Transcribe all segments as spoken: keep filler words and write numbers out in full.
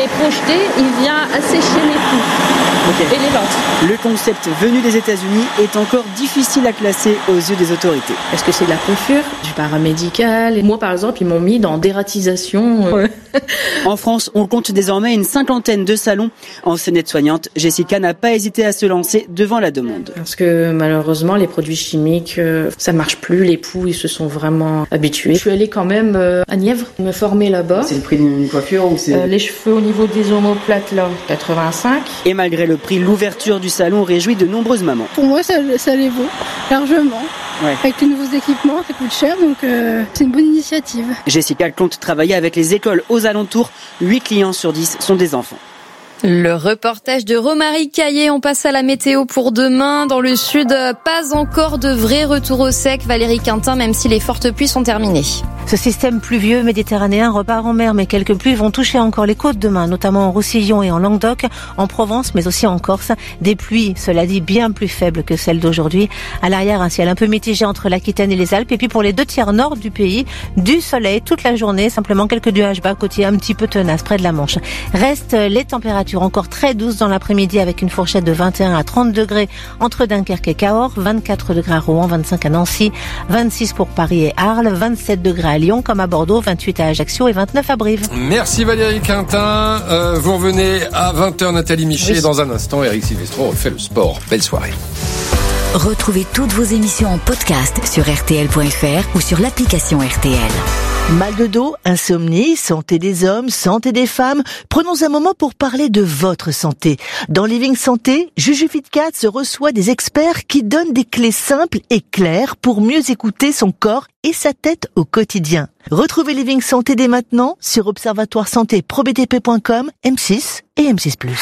est projeté, il vient assécher les poux okay. et les ventres. Le concept venu des États-Unis est encore difficile à classer aux yeux des autorités. Est-ce que c'est de la coiffure, du paramédical? Moi, par exemple, ils m'ont mis dans dératisation. Ouais. En France, on compte désormais une cinquantaine de salons. Ancienne aide-soignante, Jessica n'a pas hésité à se lancer devant la demande. Parce que malheureusement, les produits chimiques, ça marche plus. Les poux, ils se sont vraiment habitués. Je suis allée quand même à Nièvre me former là-bas. C'est le prix d'une coiffure ou c'est... Euh, les cheveux au niveau des omoplates, là, quatre-vingt-cinq. Et malgré le prix, l'ouverture du salon réjouit de nombreuses mamans. Pour moi, ça, ça les vaut largement. Ouais. Avec les nouveaux équipements, ça coûte cher, donc euh, c'est une bonne initiative. Jessica compte travailler avec les écoles aux alentours. huit clients sur dix sont des enfants. Le reportage de Romary Caillé. On passe à la météo pour demain. Dans le sud, pas encore de vrai retour au sec. Valérie Quintin, même si les fortes pluies sont terminées. Ce système pluvieux méditerranéen repart en mer, mais quelques pluies vont toucher encore les côtes demain, notamment en Roussillon et en Languedoc, en Provence, mais aussi en Corse. Des pluies, cela dit, bien plus faibles que celles d'aujourd'hui. À l'arrière, un ciel un peu mitigé entre l'Aquitaine et les Alpes. Et puis pour les deux tiers nord du pays, du soleil toute la journée, simplement quelques nuages bas, côtiers un petit peu tenaces près de la Manche. Restent les températures encore très douces dans l'après-midi avec une fourchette de vingt et un à trente degrés entre Dunkerque et Cahors, vingt-quatre degrés à Rouen, vingt-cinq à Nancy, vingt-six pour Paris et Arles, vingt-sept degrés à Lyon comme à Bordeaux, vingt-huit à Ajaccio et vingt-neuf à Brive. Merci Valérie Quintin. Euh, vous revenez à vingt heures, Nathalie Miché. Oui. Dans un instant, Eric Silvestro refait le sport. Belle soirée. Retrouvez toutes vos émissions en podcast sur R T L point F R ou sur l'application R T L. Mal de dos, insomnie, santé des hommes, santé des femmes. Prenons un moment pour parler de votre santé. Dans Living Santé, Juju Fitcat se reçoit des experts qui donnent des clés simples et claires pour mieux écouter son corps et sa tête au quotidien. Retrouvez Living Santé dès maintenant sur observatoire santé pro b t p point com, M six et M six plus.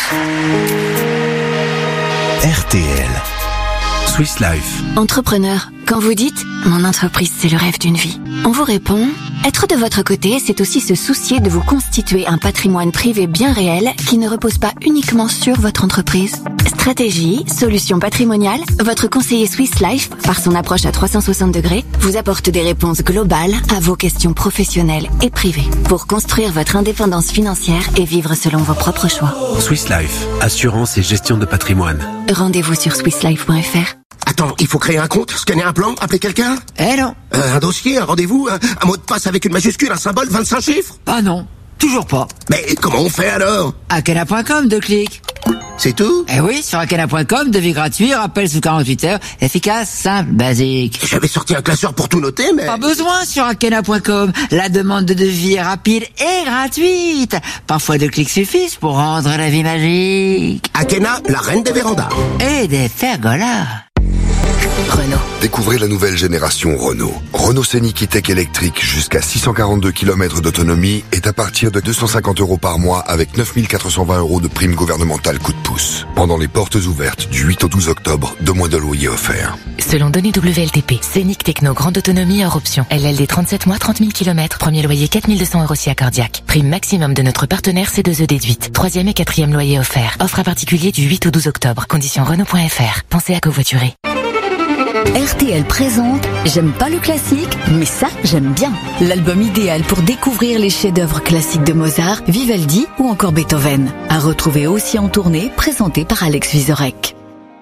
R T L. Swiss Life. Entrepreneur, quand vous dites « Mon entreprise, c'est le rêve d'une vie », on vous répond « Être de votre côté, c'est aussi se soucier de vous constituer un patrimoine privé bien réel qui ne repose pas uniquement sur votre entreprise. » Stratégie, solutions patrimoniales, votre conseiller Swiss Life, par son approche à trois cent soixante degrés, vous apporte des réponses globales à vos questions professionnelles et privées pour construire votre indépendance financière et vivre selon vos propres choix. Swiss Life, assurance et gestion de patrimoine. Rendez-vous sur swiss life point F R. Attends, il faut créer un compte, scanner un plan, appeler quelqu'un? Eh non. Euh, un dossier, un rendez-vous, un, un mot de passe avec une majuscule, un symbole, vingt-cinq chiffres? Ah non, toujours pas. Mais comment on fait alors? Akena point com, deux clics. C'est tout? Eh oui, sur Akena point com, devis gratuit, rappel sous quarante-huit heures, efficace, simple, basique. J'avais sorti un classeur pour tout noter, mais... Pas besoin sur Akena point com. La demande de devis est rapide et gratuite. Parfois deux clics suffisent pour rendre la vie magique. Akena, la reine des vérandas. Et des pergolas. Renault. Découvrez la nouvelle génération Renault. Renault Scénic E-Tech électrique jusqu'à six cent quarante-deux kilomètres d'autonomie est à partir de deux cent cinquante euros par mois avec neuf mille quatre cent vingt euros de prime gouvernementale coup de pouce. Pendant les portes ouvertes du huit au douze octobre, deux mois de loyer offerts. Selon données W L T P, Scénic Techno grande autonomie hors option. L L D trente-sept mois, trente mille kilomètres. Premier loyer quatre mille deux cents euros si accordiaque. Prime maximum de notre partenaire C deux E déduite. Troisième et quatrième loyer offert. Offre à particulier du huit au douze octobre. Conditions Renault point F R. Pensez à covoiturer. R T L présente J'aime pas le classique, mais ça, j'aime bien. L'album idéal pour découvrir les chefs-d'œuvre classiques de Mozart, Vivaldi ou encore Beethoven. À retrouver aussi en tournée, présenté par Alex Vizorek.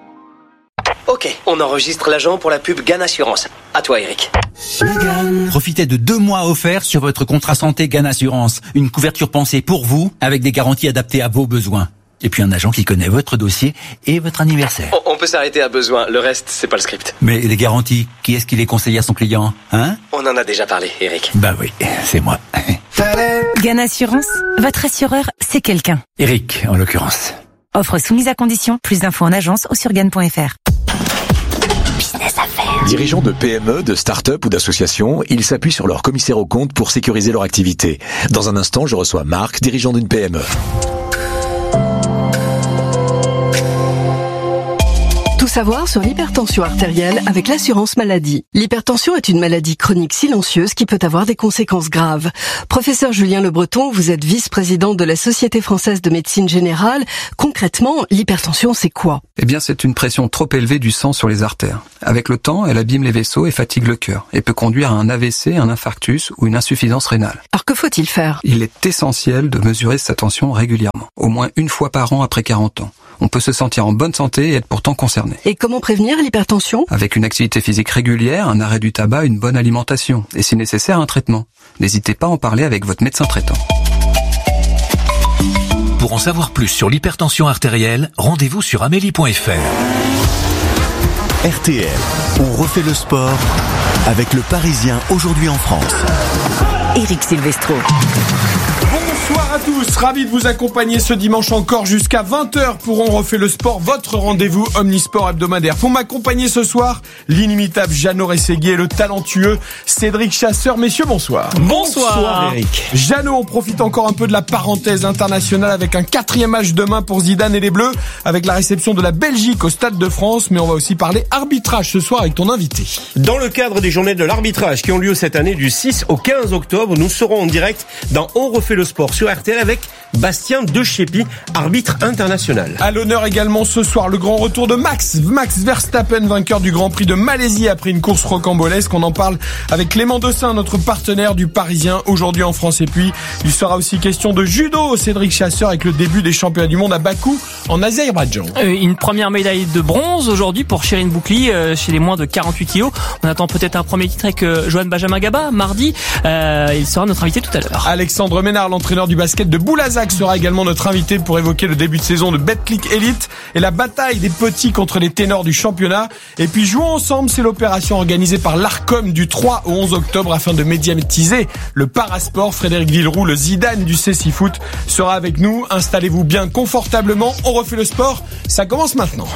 Ok, on enregistre l'agent pour la pub Gann Assurance. À toi, Eric. Profitez de deux mois offerts sur votre contrat santé Gann Assurance. Une couverture pensée pour vous, avec des garanties adaptées à vos besoins. Et puis un agent qui connaît votre dossier et votre anniversaire. On, on peut s'arrêter à besoin, le reste, c'est pas le script. Mais les garanties, qui est-ce qui les conseille à son client, hein? On en a déjà parlé, Eric. Bah oui, c'est moi. Gann Assurance, votre assureur, c'est quelqu'un. Eric, en l'occurrence. Offre soumise à condition, plus d'infos en agence ou sur gann point F R. Business à faire. Dirigeants de P M E, de start-up ou d'associations, ils s'appuient sur leur commissaire aux comptes pour sécuriser leur activité. Dans un instant, je reçois Marc, dirigeant d'une P M E. savoir sur l'hypertension artérielle avec l'assurance maladie. L'hypertension est une maladie chronique silencieuse qui peut avoir des conséquences graves. Professeur Julien Le Breton, vous êtes vice-président de la Société française de médecine générale. Concrètement, l'hypertension, c'est quoi? Eh bien, c'est une pression trop élevée du sang sur les artères. Avec le temps, elle abîme les vaisseaux et fatigue le cœur et peut conduire à un A V C, un infarctus ou une insuffisance rénale. Alors que faut-il faire? Il est essentiel de mesurer sa tension régulièrement, au moins une fois par an après quarante ans. On peut se sentir en bonne santé et être pourtant concerné. Et comment prévenir l'hypertension? Avec une activité physique régulière, un arrêt du tabac, une bonne alimentation et si nécessaire un traitement. N'hésitez pas à en parler avec votre médecin traitant. Pour en savoir plus sur l'hypertension artérielle, rendez-vous sur amélie point f r. R T L, on refait le sport avec le Parisien aujourd'hui en France. Éric Silvestro. Bonsoir à tous, ravi de vous accompagner ce dimanche encore jusqu'à vingt heures pour On refait le sport, votre rendez-vous omnisport hebdomadaire. Pour m'accompagner ce soir, l'inimitable Jeannot Rességuier et le talentueux Cédric Chasseur. Messieurs, bonsoir. Bonsoir, bonsoir Eric. Jeannot, on profite encore un peu de la parenthèse internationale avec un quatrième match demain pour Zidane et les Bleus, avec la réception de la Belgique au Stade de France, mais on va aussi parler arbitrage ce soir avec ton invité. Dans le cadre des journées de l'arbitrage qui ont lieu cette année du six au quinze octobre, nous serons en direct dans On refait le sport sur R T L avec Bastien Deschépy, arbitre international. À l'honneur également ce soir, le grand retour de Max, Max Verstappen, vainqueur du Grand Prix de Malaisie après une course rocambolesque. On en parle avec Clément Dessin, notre partenaire du Parisien aujourd'hui en France. Et puis, il sera aussi question de judo, Cédric Chasseur, avec le début des championnats du monde à Bakou, en Azerbaïdjan. Une première médaille de bronze aujourd'hui pour Chérine Boukli chez les moins de quarante-huit kilos. On attend peut-être un premier titre avec Johan Benjamin Gaba mardi. Euh, il sera notre invité tout à l'heure. Alexandre Ménard, l'entraîneur du basket de Boulazac, sera également notre invité pour évoquer le début de saison de Betclic Elite et la bataille des petits contre les ténors du championnat. Et puis Jouons ensemble, c'est l'opération organisée par l'Arcom du trois au onze octobre afin de médiatiser le parasport. Frédéric Villeroux, le Zidane du C six Foot, sera avec nous. Installez-vous bien confortablement. On refait le sport. Ça commence maintenant.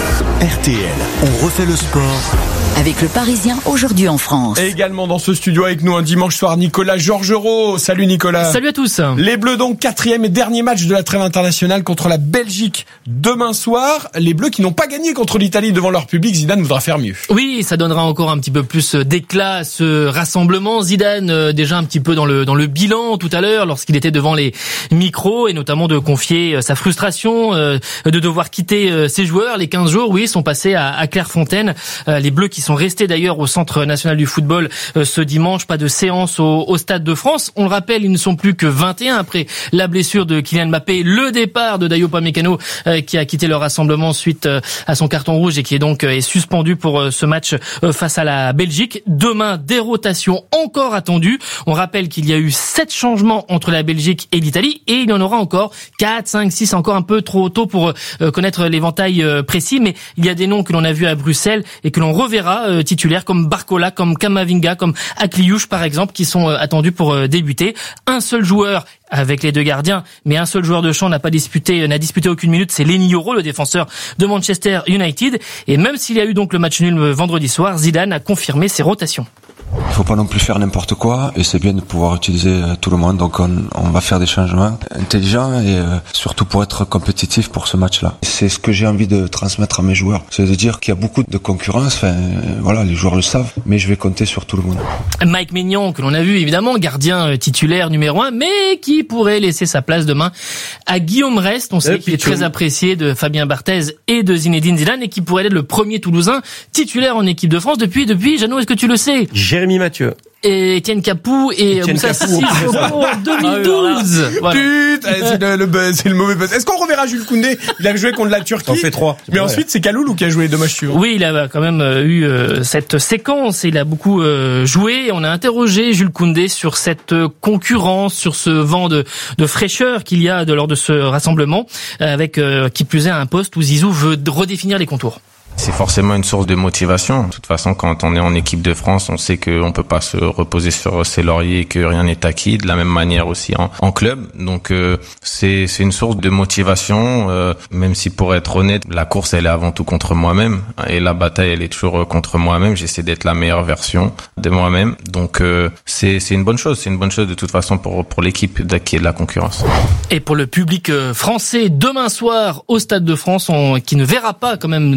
R T L, on refait le sport. Avec le Parisien aujourd'hui en France. Et également dans ce studio avec nous un dimanche soir, Nicolas Georgerot. Salut Nicolas. Salut à tous. Les Bleus donc quatrième et dernier match de la trêve internationale contre la Belgique demain soir. Les Bleus qui n'ont pas gagné contre l'Italie devant leur public. Zidane voudra faire mieux. Oui, ça donnera encore un petit peu plus d'éclat à ce rassemblement. Zidane euh, déjà un petit peu dans le dans le bilan tout à l'heure lorsqu'il était devant les micros et notamment de confier euh, sa frustration euh, de devoir quitter euh, ses joueurs. Les quinze jours, oui, sont passés à, à Clairefontaine. Euh, les Bleus qui sont restés d'ailleurs au Centre national du football euh, ce dimanche. Pas de séance au, au Stade de France. On le rappelle, ils ne sont plus que vingt et un après la blessure de Kylian Mbappé, le départ de Dayo Upamecano euh, qui a quitté le rassemblement suite euh, à son carton rouge et qui est donc euh, est suspendu pour euh, ce match euh, face à la Belgique. Demain, des rotations encore attendues. On rappelle qu'il y a eu sept changements entre la Belgique et l'Italie et il y en aura encore quatre, cinq, six, encore un peu trop tôt pour euh, connaître l'éventail euh, précis, mais il y a des noms que l'on a vus à Bruxelles et que l'on reverra euh, titulaires comme Barcola, comme Kamavinga, comme Akliouche par exemple, qui sont euh, attendus pour euh, débuter. Un seul joueur avec les deux gardiens, mais un seul joueur de champ n'a pas disputé, n'a disputé aucune minute, c'est Lenny Yoro, le défenseur de Manchester United. Et même s'il y a eu donc le match nul vendredi soir, Zidane a confirmé ses rotations. Il faut pas non plus faire n'importe quoi et c'est bien de pouvoir utiliser tout le monde, donc on, on va faire des changements intelligents et euh, surtout pour être compétitif pour ce match-là. C'est ce que j'ai envie de transmettre à mes joueurs, c'est de dire qu'il y a beaucoup de concurrence, enfin euh, voilà, les joueurs le savent, mais je vais compter sur tout le monde. Mike Maignan, que l'on a vu évidemment, gardien titulaire numéro un, mais qui pourrait laisser sa place demain à Guillaume Rest. On sait qu'il est très apprécié de Fabien Barthez et de Zinedine Zidane et qui pourrait être le premier Toulousain titulaire en équipe de France depuis, depuis, Jeannot, est-ce que tu le sais? Jérémy Mathieu. Et Étienne Capou et Moussa Sissi en deux mille douze. Ah, voilà. Putain, c'est le, le, c'est le mauvais buzz. Est-ce qu'on reverra Jules Koundé? Il a joué contre la Turquie. On fait trois. Mais ensuite, c'est Kaloulou qui a joué deux matchs suivants. Oui, il a quand même eu euh, cette séquence. Il a beaucoup euh, joué. On a interrogé Jules Koundé sur cette concurrence, sur ce vent de, de fraîcheur qu'il y a de, lors de ce rassemblement, avec euh, qui plus est un poste où Zizou veut redéfinir les contours. C'est forcément une source de motivation. De toute façon, quand on est en équipe de France, on sait qu'on peut pas se reposer sur ses lauriers et que rien n'est acquis. De la même manière aussi en, en club. Donc euh, c'est c'est une source de motivation. Euh, même si pour être honnête, la course elle est avant tout contre moi-même et la bataille elle est toujours contre moi-même. J'essaie d'être la meilleure version de moi-même. Donc euh, c'est c'est une bonne chose. C'est une bonne chose de toute façon pour pour l'équipe qui est de la concurrence. Et pour le public français, demain soir au Stade de France, on, qui ne verra pas quand même De Bruyne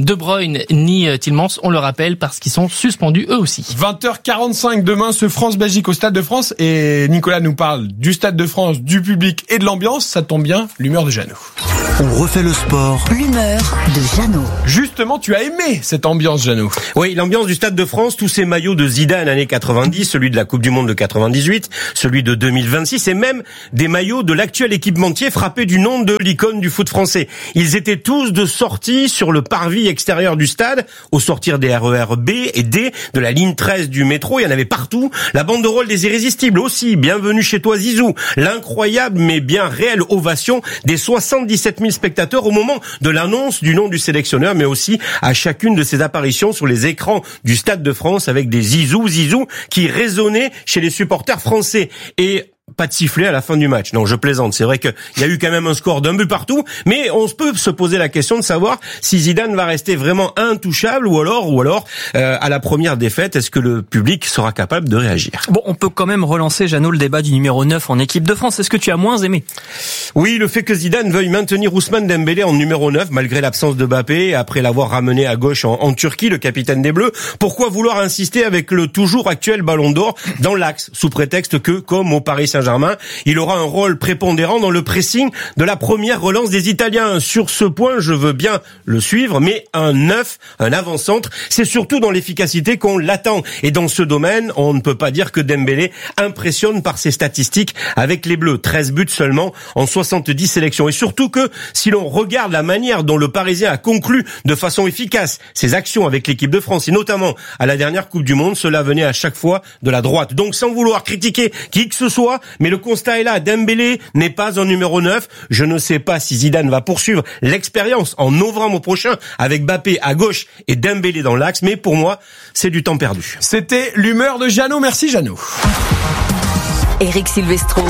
Bruyne ni Tielemans, on le rappelle, parce qu'ils sont suspendus eux aussi. vingt heures quarante-cinq demain, ce France-Belgique au Stade de France. Et Nicolas nous parle du Stade de France, du public et de l'ambiance. Ça tombe bien, l'humeur de Jeannot. On refait le sport. L'humeur de Jeannot. Justement, tu as aimé cette ambiance, Jeannot. Oui, l'ambiance du Stade de France, tous ces maillots de Zidane années quatre-vingt-dix, celui de la Coupe du Monde de quatre-vingt-dix-huit, celui de deux mille vingt-six et même des maillots de l'actuel équipementier frappé du nom de l'icône du foot français. Ils étaient tous de sortie sur le parvis extérieur du stade, au sortir des R E R B et D, de la ligne treize du métro, il y en avait partout. La banderole des Irrésistibles aussi, bienvenue chez toi Zizou. L'incroyable mais bien réelle ovation des soixante-dix-sept mille spectateurs au moment de l'annonce du nom du sélectionneur, mais aussi à chacune de ses apparitions sur les écrans du Stade de France avec des Zizou, Zizou qui résonnaient chez les supporters français. Et pas de sifflet à la fin du match. Non, je plaisante. C'est vrai qu'il y a eu quand même un score d'un but partout, mais on peut se poser la question de savoir si Zidane va rester vraiment intouchable ou alors, ou alors, euh, à la première défaite, est-ce que le public sera capable de réagir? Bon, on peut quand même relancer, Jeannot, le débat du numéro neuf en équipe de France. Est-ce que tu as moins aimé? Oui, le fait que Zidane veuille maintenir Ousmane Dembélé en numéro neuf, malgré l'absence de Mbappé, après l'avoir ramené à gauche en, en Turquie, le capitaine des Bleus. Pourquoi vouloir insister avec le toujours actuel Ballon d'Or dans l'axe, sous prétexte que, comme au Paris Saint-Germain, il aura un rôle prépondérant dans le pressing de la première relance des Italiens. Sur ce point, je veux bien le suivre, mais un neuf, un avant-centre, c'est surtout dans l'efficacité qu'on l'attend. Et dans ce domaine, on ne peut pas dire que Dembélé impressionne par ses statistiques avec les Bleus. treize buts seulement en soixante-dix sélections. Et surtout que, si l'on regarde la manière dont le Parisien a conclu de façon efficace ses actions avec l'équipe de France, et notamment à la dernière Coupe du Monde, cela venait à chaque fois de la droite. Donc sans vouloir critiquer qui que ce soit, mais le constat est là, Dembélé n'est pas un numéro neuf. Je ne sais pas si Zidane va poursuivre l'expérience en novembre prochain avec Mbappé à gauche et Dembélé dans l'axe, mais pour moi, c'est du temps perdu. C'était l'humeur de Jeannot. Merci Jeannot. Éric Silvestro.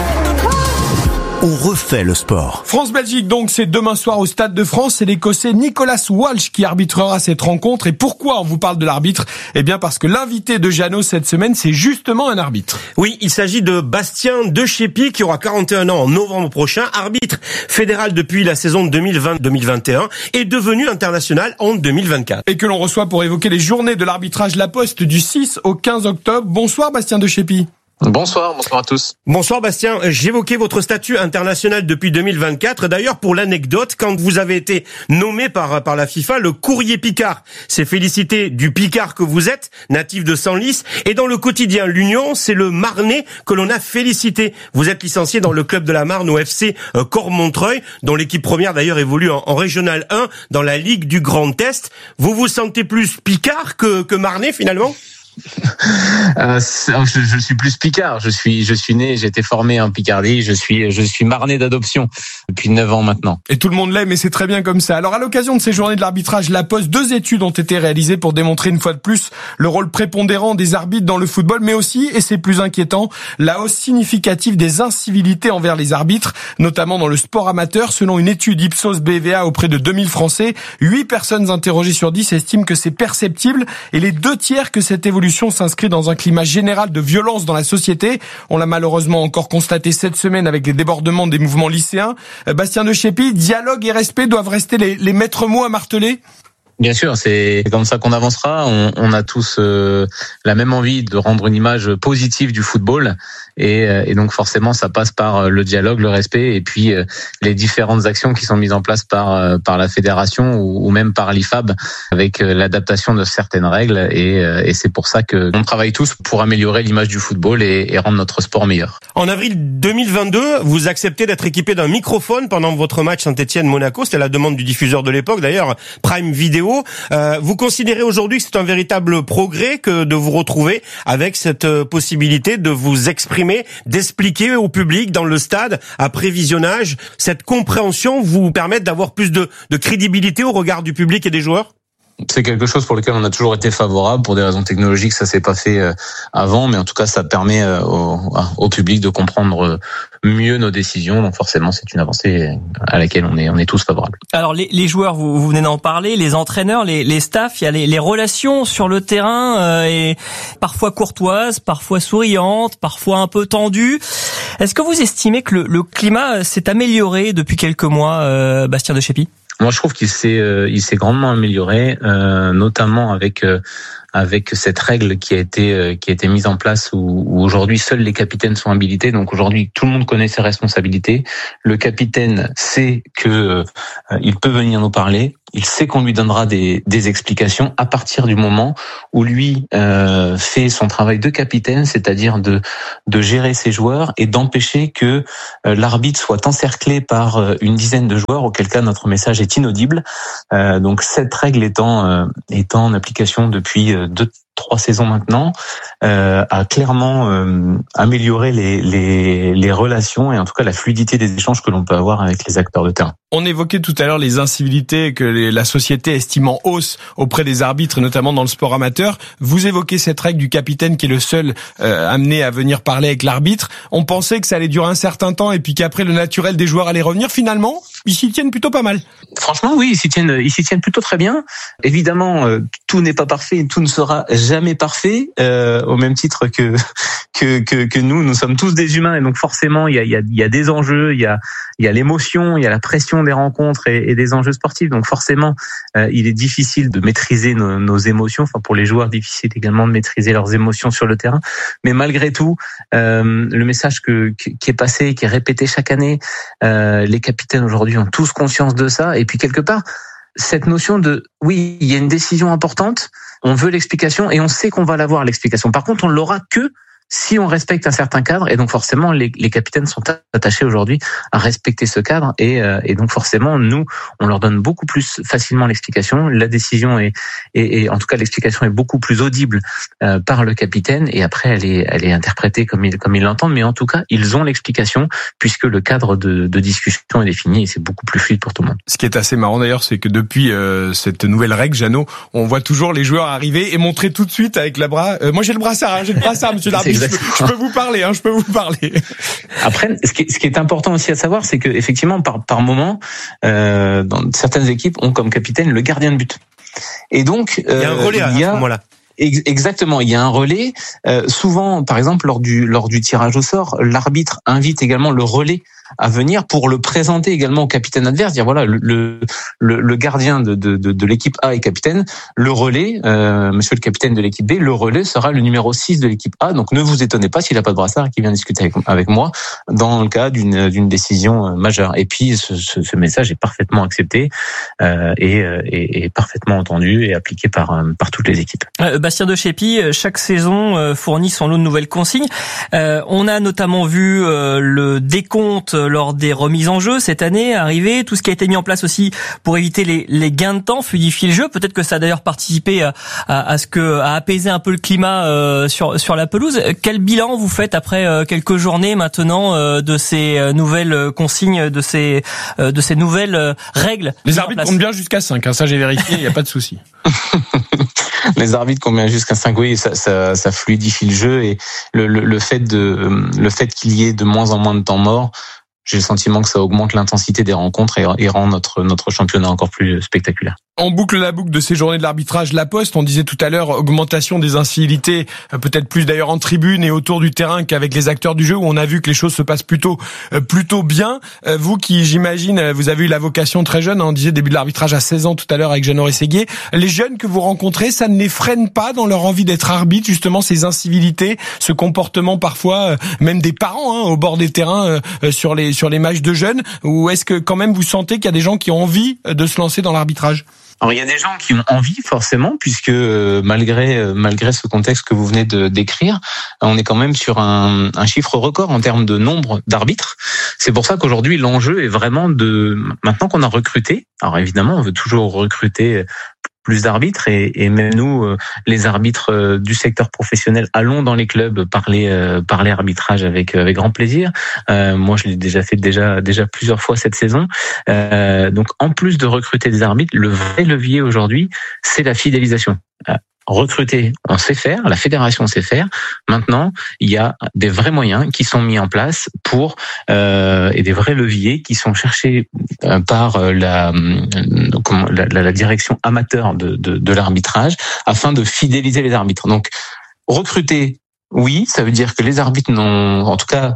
On refait le sport. France-Belgique, donc, c'est demain soir au Stade de France. C'est l'Écossais Nicolas Walsh qui arbitrera cette rencontre. Et pourquoi on vous parle de l'arbitre? Eh bien, parce que l'invité de Jeannot cette semaine, c'est justement un arbitre. Oui, il s'agit de Bastien Deschépy, qui aura quarante et un ans en novembre prochain, arbitre fédéral depuis la saison deux mille vingt deux mille vingt et un et devenu international en deux mille vingt-quatre. Et que l'on reçoit pour évoquer les journées de l'arbitrage La Poste du six au quinze octobre. Bonsoir Bastien Deschépy. Bonsoir, bonsoir à tous. Bonsoir Bastien, j'évoquais votre statut international depuis deux mille vingt-quatre. D'ailleurs, pour l'anecdote, quand vous avez été nommé par par la FIFA, le Courrier Picard s'est félicité du Picard que vous êtes, natif de Senlis, et dans le quotidien L'Union, c'est le Marnais que l'on a félicité. Vous êtes licencié dans le club de la Marne au F C Cormontreuil, dont l'équipe première d'ailleurs évolue en, en Régional un dans la Ligue du Grand Est. Vous vous sentez plus Picard que que Marnais finalement? Euh, je, je suis plus Picard. Je suis, je suis né, j'ai été formé en Picardie. Je suis, je suis Marnais d'adoption depuis neuf ans maintenant. Et tout le monde l'aime, et c'est très bien comme ça. Alors, à l'occasion de ces journées de l'arbitrage La Poste, deux études ont été réalisées pour démontrer une fois de plus le rôle prépondérant des arbitres dans le football, mais aussi, et c'est plus inquiétant, la hausse significative des incivilités envers les arbitres, notamment dans le sport amateur. Selon une étude Ipsos B V A auprès de deux mille Français, huit personnes interrogées sur dix estiment que c'est perceptible, et les deux tiers que cette évolution s'inscrit dans un climat général de violence dans la société. On l'a malheureusement encore constaté cette semaine avec les débordements des mouvements lycéens. Bastien Deschépy, dialogue et respect doivent rester les, les maîtres mots à marteler? Bien sûr, c'est comme ça qu'on avancera. On, on a tous euh, la même envie de rendre une image positive du football, et, et donc forcément ça passe par le dialogue, le respect, et puis euh, les différentes actions qui sont mises en place par par la fédération ou, ou même par l'I F A B avec l'adaptation de certaines règles. Et, et c'est pour ça que on travaille tous pour améliorer l'image du football et, et rendre notre sport meilleur. En avril deux mille vingt-deux, vous acceptez d'être équipé d'un microphone pendant votre match Saint-Étienne-Monaco. C'était la demande du diffuseur de l'époque, d'ailleurs, Prime Video. Euh, vous considérez aujourd'hui que c'est un véritable progrès que de vous retrouver avec cette possibilité de vous exprimer, d'expliquer au public dans le stade, après visionnage, cette compréhension vous permet d'avoir plus de, de crédibilité au regard du public et des joueurs? C'est quelque chose pour lequel on a toujours été favorable. Pour des raisons technologiques, ça s'est pas fait avant, mais en tout cas, ça permet au, au public de comprendre mieux nos décisions. Donc forcément, c'est une avancée à laquelle on est, on est tous favorables. Alors les, les joueurs, vous, vous venez d'en parler, les entraîneurs, les, les staffs, il y a les, les relations sur le terrain, euh, et parfois courtoises, parfois souriantes, parfois un peu tendues. Est-ce que vous estimez que le, le climat s'est amélioré depuis quelques mois, euh, Bastien Deschépy? Moi, je trouve qu'il s'est, euh, il s'est grandement amélioré, euh, notamment avec euh, avec cette règle qui a été euh, qui a été mise en place où, où aujourd'hui seuls les capitaines sont habilités. Donc aujourd'hui, tout le monde connaît ses responsabilités. Le capitaine sait que euh, il peut venir nous parler. Il sait qu'on lui donnera des, des explications à partir du moment où lui euh, fait son travail de capitaine, c'est-à-dire de de gérer ses joueurs et d'empêcher que euh, l'arbitre soit encerclé par euh, une dizaine de joueurs, auquel cas notre message est inaudible. Euh, donc cette règle étant euh, étant en application depuis euh, deux trois saisons maintenant, euh, a clairement euh, amélioré les, les les relations et en tout cas la fluidité des échanges que l'on peut avoir avec les acteurs de terrain. On évoquait tout à l'heure les incivilités que les, la société estime en hausse auprès des arbitres, notamment dans le sport amateur. Vous évoquez cette règle du capitaine qui est le seul euh, amené à venir parler avec l'arbitre. On pensait que ça allait durer un certain temps et puis qu'après le naturel des joueurs allait revenir. Finalement, ils s'y tiennent plutôt pas mal. Franchement, oui, ils s'y tiennent, ils s'y tiennent plutôt très bien. Évidemment, euh, tout n'est pas parfait, tout ne sera jamais parfait, euh, au même titre que que que, que nous, nous sommes tous des humains et donc forcément, il y a il y a il y a des enjeux, il y a il y a l'émotion, il y a la pression des rencontres et, et des enjeux sportifs. Donc forcément, euh, il est difficile de maîtriser nos, nos émotions. Enfin, pour les joueurs, difficile également de maîtriser leurs émotions sur le terrain. Mais malgré tout, euh, le message que, qui est passé, qui est répété chaque année, euh, les capitaines aujourd'hui ont tous conscience de ça. Et puis quelque part, cette notion de oui, il y a une décision importante, on veut l'explication et on sait qu'on va l'avoir l'explication. Par contre, on l'aura que si on respecte un certain cadre, et donc forcément les, les capitaines sont attachés aujourd'hui à respecter ce cadre, et, euh, et donc forcément nous on leur donne beaucoup plus facilement l'explication. La décision est, et, et en tout cas l'explication est beaucoup plus audible euh, par le capitaine, et après elle est, elle est interprétée comme ils, comme ils l'entendent, mais en tout cas ils ont l'explication puisque le cadre de, de discussion est défini et c'est beaucoup plus fluide pour tout le monde. Ce qui est assez marrant d'ailleurs, c'est que depuis euh, cette nouvelle règle, Jeannot, on voit toujours les joueurs arriver et montrer tout de suite avec la bras. Euh, moi j'ai le brassard, hein, j'ai le brassard, monsieur l'arbitre. Je peux, je peux vous parler, hein, je peux vous parler. Après, ce qui est, ce qui est important aussi à savoir, c'est que effectivement, par par moment, euh, dans certaines équipes ont comme capitaine le gardien de but. Et donc, euh, il y a un relais à, il y a, à ce moment-là. Exactement, il y a un relais. Euh, souvent, par exemple, lors du lors du tirage au sort, l'arbitre invite également le relais à venir pour le présenter également au capitaine adverse, dire voilà, le le, le gardien de, de, de, de l'équipe A est capitaine, le relais, euh, monsieur le capitaine de l'équipe B, le relais sera le numéro six de l'équipe A, donc ne vous étonnez pas s'il n'a pas de brassard et qu'il vient discuter avec, avec moi dans le cas d'une d'une décision majeure. Et puis ce, ce, ce message est parfaitement accepté euh, et, et, et parfaitement entendu et appliqué par par toutes les équipes. Euh, Bastien de Chépy, chaque saison euh, fournit son lot de nouvelles consignes. Euh, on a notamment vu euh, le décompte lors des remises en jeu cette année arriver, tout ce qui a été mis en place aussi pour éviter les, les gains de temps, fluidifier le jeu. Peut-être que ça a d'ailleurs participé à, à, à ce que à apaiser un peu le climat euh, sur sur la pelouse. Quel bilan vous faites après euh, quelques journées maintenant euh, de ces nouvelles consignes, de ces euh, de ces nouvelles euh, règles? Les arbitres comptent bien jusqu'à cinq, hein, ça j'ai vérifié, il y a pas de souci. Les arbitres comptent bien jusqu'à cinq, oui, ça, ça, ça fluidifie le jeu et le, le, le fait de le fait qu'il y ait de moins en moins de temps mort, j'ai le sentiment que ça augmente l'intensité des rencontres et, et rend notre notre championnat encore plus spectaculaire. On boucle la boucle de ces journées de l'arbitrage La Poste. On disait tout à l'heure augmentation des incivilités, peut-être plus d'ailleurs en tribune et autour du terrain qu'avec les acteurs du jeu, où on a vu que les choses se passent plutôt plutôt bien. Vous qui, j'imagine, vous avez eu la vocation très jeune, hein, on disait début de l'arbitrage à seize ans tout à l'heure avec Jeannot Rességuier. Les jeunes que vous rencontrez, ça ne les freine pas dans leur envie d'être arbitre, justement ces incivilités, ce comportement parfois même des parents hein, au bord des terrains euh, sur les sur les matchs de jeunes, ou est-ce que quand même vous sentez qu'il y a des gens qui ont envie de se lancer dans l'arbitrage? Alors il y a des gens qui ont envie forcément, puisque euh, malgré euh, malgré ce contexte que vous venez de décrire, on est quand même sur un, un chiffre record en termes de nombre d'arbitres. C'est pour ça qu'aujourd'hui l'enjeu est vraiment de, maintenant qu'on a recruté, alors évidemment on veut toujours recruter plus d'arbitres et, et même nous, les arbitres du secteur professionnel, allons dans les clubs parler parler arbitrage avec avec grand plaisir. Euh, moi, je l'ai déjà fait déjà déjà plusieurs fois cette saison. Euh, donc, en plus de recruter des arbitres, le vrai levier aujourd'hui, c'est la fidélisation. Euh, Recruter, on sait faire, la fédération sait faire. Maintenant, il y a des vrais moyens qui sont mis en place pour euh, et des vrais leviers qui sont cherchés euh, par la, comment, la, la direction amateur de, de, de l'arbitrage afin de fidéliser les arbitres. Donc, recruter, oui, ça veut dire que les arbitres n'ont, en tout cas,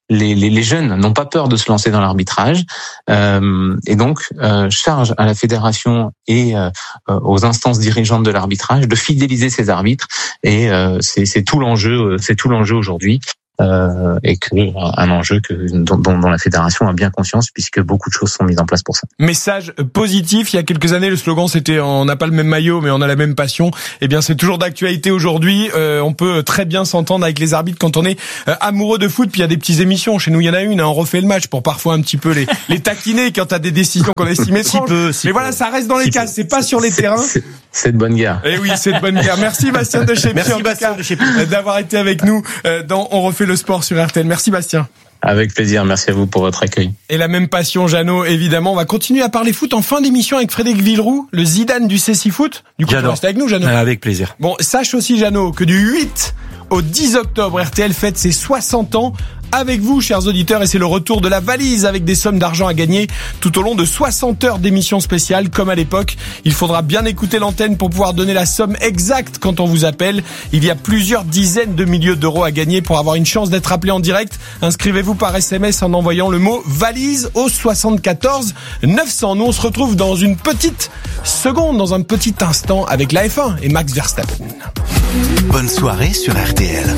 les, les, les jeunes n'ont pas peur de se lancer dans l'arbitrage, euh, et donc euh, charge à la fédération et euh, aux instances dirigeantes de l'arbitrage de fidéliser ces arbitres, et euh, c'est, c'est tout l'enjeu, c'est tout l'enjeu aujourd'hui. Euh, et que un enjeu que dont, dont la fédération a bien conscience, puisque beaucoup de choses sont mises en place pour ça. Message positif. Il y a quelques années, le slogan c'était on n'a pas le même maillot, mais on a la même passion. Eh bien, c'est toujours d'actualité aujourd'hui. Euh, on peut très bien s'entendre avec les arbitres quand on est euh, amoureux de foot. Puis il y a des petites émissions. Chez nous, il y en a une. Hein, on refait le match pour parfois un petit peu les les taquiner quand t'as des décisions qu'on estime étranges. Si peu, si mais peu. Voilà, ça reste dans les si cases. C'est pas sur les c'est, terrains. C'est, c'est de bonne guerre. Eh oui, c'est de bonne guerre. Merci Bastien Deschépy. Merci Bastien Deschépy d'avoir été avec nous euh, dans On refait le sport sur R T L. Merci Bastien. Avec plaisir, merci à vous pour votre accueil. Et la même passion, Jeannot, évidemment. On va continuer à parler foot en fin d'émission avec Frédéric Villeroux, le Zidane du C six Foot. Du coup, tu restes avec nous, Jeannot. Avec plaisir. Bon, sache aussi, Jeannot, que du huit au dix octobre, R T L fête ses soixante ans. Avec vous, chers auditeurs, et c'est le retour de la valise avec des sommes d'argent à gagner tout au long de soixante heures d'émissions spéciales, comme à l'époque. Il faudra bien écouter l'antenne pour pouvoir donner la somme exacte quand on vous appelle. Il y a plusieurs dizaines de milliers d'euros à gagner pour avoir une chance d'être appelé en direct. Inscrivez-vous par S M S en envoyant le mot valise au soixante-quatorze neuf cents. Nous, on se retrouve dans une petite seconde, dans un petit instant avec la F un et Max Verstappen. Bonne soirée sur R T L.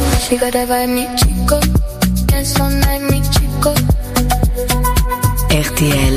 R T L,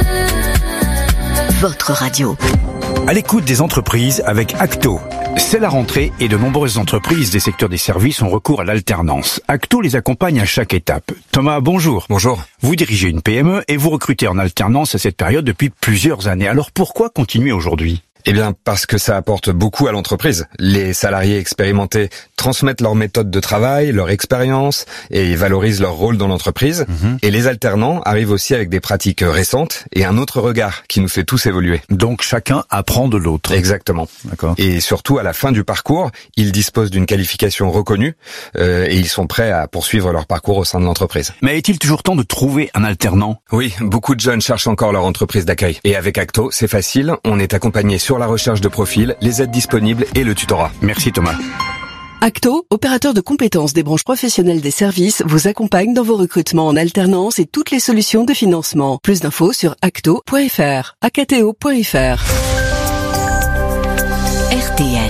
votre radio. À l'écoute des entreprises avec Acto. C'est la rentrée et de nombreuses entreprises des secteurs des services ont recours à l'alternance. Acto les accompagne à chaque étape. Thomas, bonjour. Bonjour. Vous dirigez une P M E et vous recrutez en alternance à cette période depuis plusieurs années. Alors pourquoi continuer aujourd'hui ? Eh bien, parce que ça apporte beaucoup à l'entreprise. Les salariés expérimentés transmettent leur méthode de travail, leur expérience et valorisent leur rôle dans l'entreprise. Mmh. Et les alternants arrivent aussi avec des pratiques récentes et un autre regard qui nous fait tous évoluer. Donc chacun apprend de l'autre. Exactement. D'accord. Et surtout, à la fin du parcours, ils disposent d'une qualification reconnue euh, et ils sont prêts à poursuivre leur parcours au sein de l'entreprise. Mais est-il toujours temps de trouver un alternant ? Oui, beaucoup de jeunes cherchent encore leur entreprise d'accueil. Et avec Acto, c'est facile, on est accompagné sur la recherche de profil, les aides disponibles et le tutorat. Merci Thomas. Acto, opérateur de compétences des branches professionnelles des services, vous accompagne dans vos recrutements en alternance et toutes les solutions de financement. Plus d'infos sur acto point f r, acto point f r. R T L.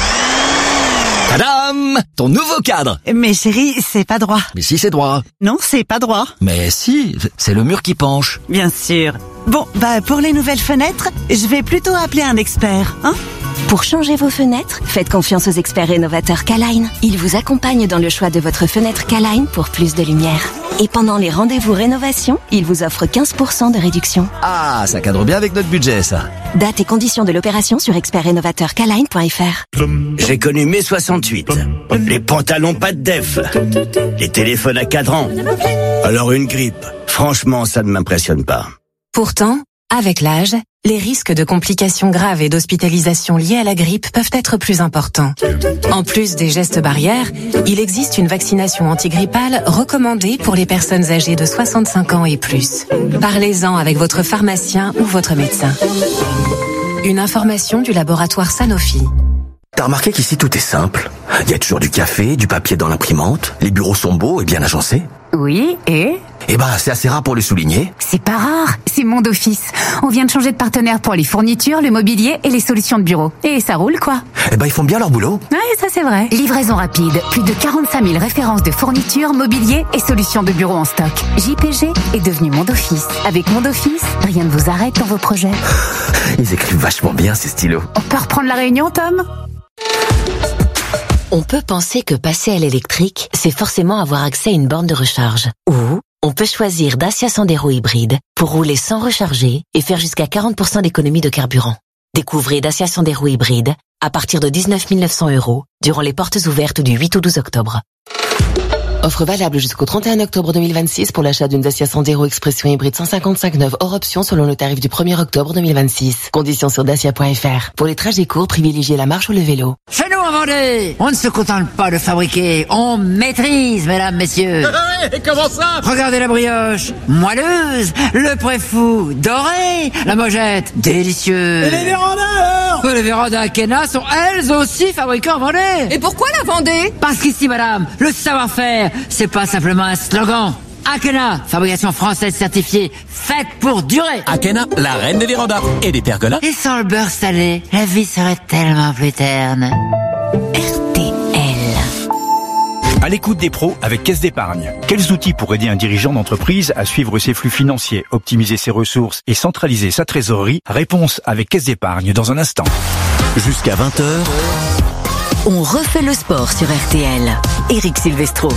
Tadam! Ton nouveau cadre! Mais chérie, c'est pas droit. Mais si, c'est droit. Non, c'est pas droit. Mais si, c'est le mur qui penche. Bien sûr. Bon, bah pour les nouvelles fenêtres, je vais plutôt appeler un expert, hein? Pour changer vos fenêtres, faites confiance aux experts rénovateurs K-Line. Ils vous accompagnent dans le choix de votre fenêtre K-Line pour plus de lumière. Et pendant les rendez-vous rénovation, ils vous offrent quinze pour cent de réduction. Ah, ça cadre bien avec notre budget, ça. Date et conditions de l'opération sur expert rénovateur K line point f r. J'ai connu mai soixante-huit. Les pantalons pas de def. Les téléphones à cadran. Alors une grippe. Franchement, ça ne m'impressionne pas. Pourtant, avec l'âge, les risques de complications graves et d'hospitalisation liées à la grippe peuvent être plus importants. En plus des gestes barrières, il existe une vaccination antigrippale recommandée pour les personnes âgées de soixante-cinq ans et plus. Parlez-en avec votre pharmacien ou votre médecin. Une information du laboratoire Sanofi. T'as remarqué qu'ici tout est simple. Il y a toujours du café, du papier dans l'imprimante, les bureaux sont beaux et bien agencés. Oui, et Eh ben, c'est assez rare pour le souligner. c'est pas rare, c'est Monde Office. On vient de changer de partenaire pour les fournitures, le mobilier et les solutions de bureau. Et ça roule, quoi. Eh ben, ils font bien leur boulot. Ouais, ça c'est vrai. Livraison rapide, plus de quarante-cinq mille références de fournitures, mobilier et solutions de bureau en stock. J P G est devenu Monde Office. Avec Monde Office, rien ne vous arrête dans vos projets. Ils écrivent vachement bien, ces stylos. On peut reprendre la réunion, Tom ? On peut penser que passer à l'électrique, c'est forcément avoir accès à une borne de recharge. Ou on peut choisir Dacia Sandero hybride pour rouler sans recharger et faire jusqu'à quarante pour cent d'économie de carburant. Découvrez Dacia Sandero hybride à partir de dix-neuf mille neuf cents euros durant les portes ouvertes du huit au douze octobre. Offre valable jusqu'au trente et un octobre deux mille vingt-six pour l'achat d'une Dacia Sandero Expression hybride cent cinquante-cinq neuve hors option selon le tarif du premier octobre deux mille vingt-six. Conditions sur dacia point f r. Pour les trajets courts, privilégiez la marche ou le vélo. Chez nous en Vendée, on ne se contente pas de fabriquer, on maîtrise, mesdames, messieurs. Et comment ça? Regardez la brioche, moelleuse, le préfou, doré, la mojette, délicieux. Et les vérandas alors? Les vérandas Akena sont elles aussi fabriquées en Vendée. Et pourquoi la Vendée ? Parce qu'ici, madame, le savoir-faire, c'est pas simplement un slogan. Akena, fabrication française certifiée, faite pour durer. Akena, la reine des vérandas et des pergolas. Et sans le beurre salé, la vie serait tellement plus terne. R T L. À l'écoute des pros avec Caisse d'épargne. Quels outils pour aider un dirigeant d'entreprise à suivre ses flux financiers, optimiser ses ressources et centraliser sa trésorerie? Réponse avec Caisse d'épargne dans un instant. Jusqu'à vingt heures. On refait le sport sur R T L. Éric Silvestro.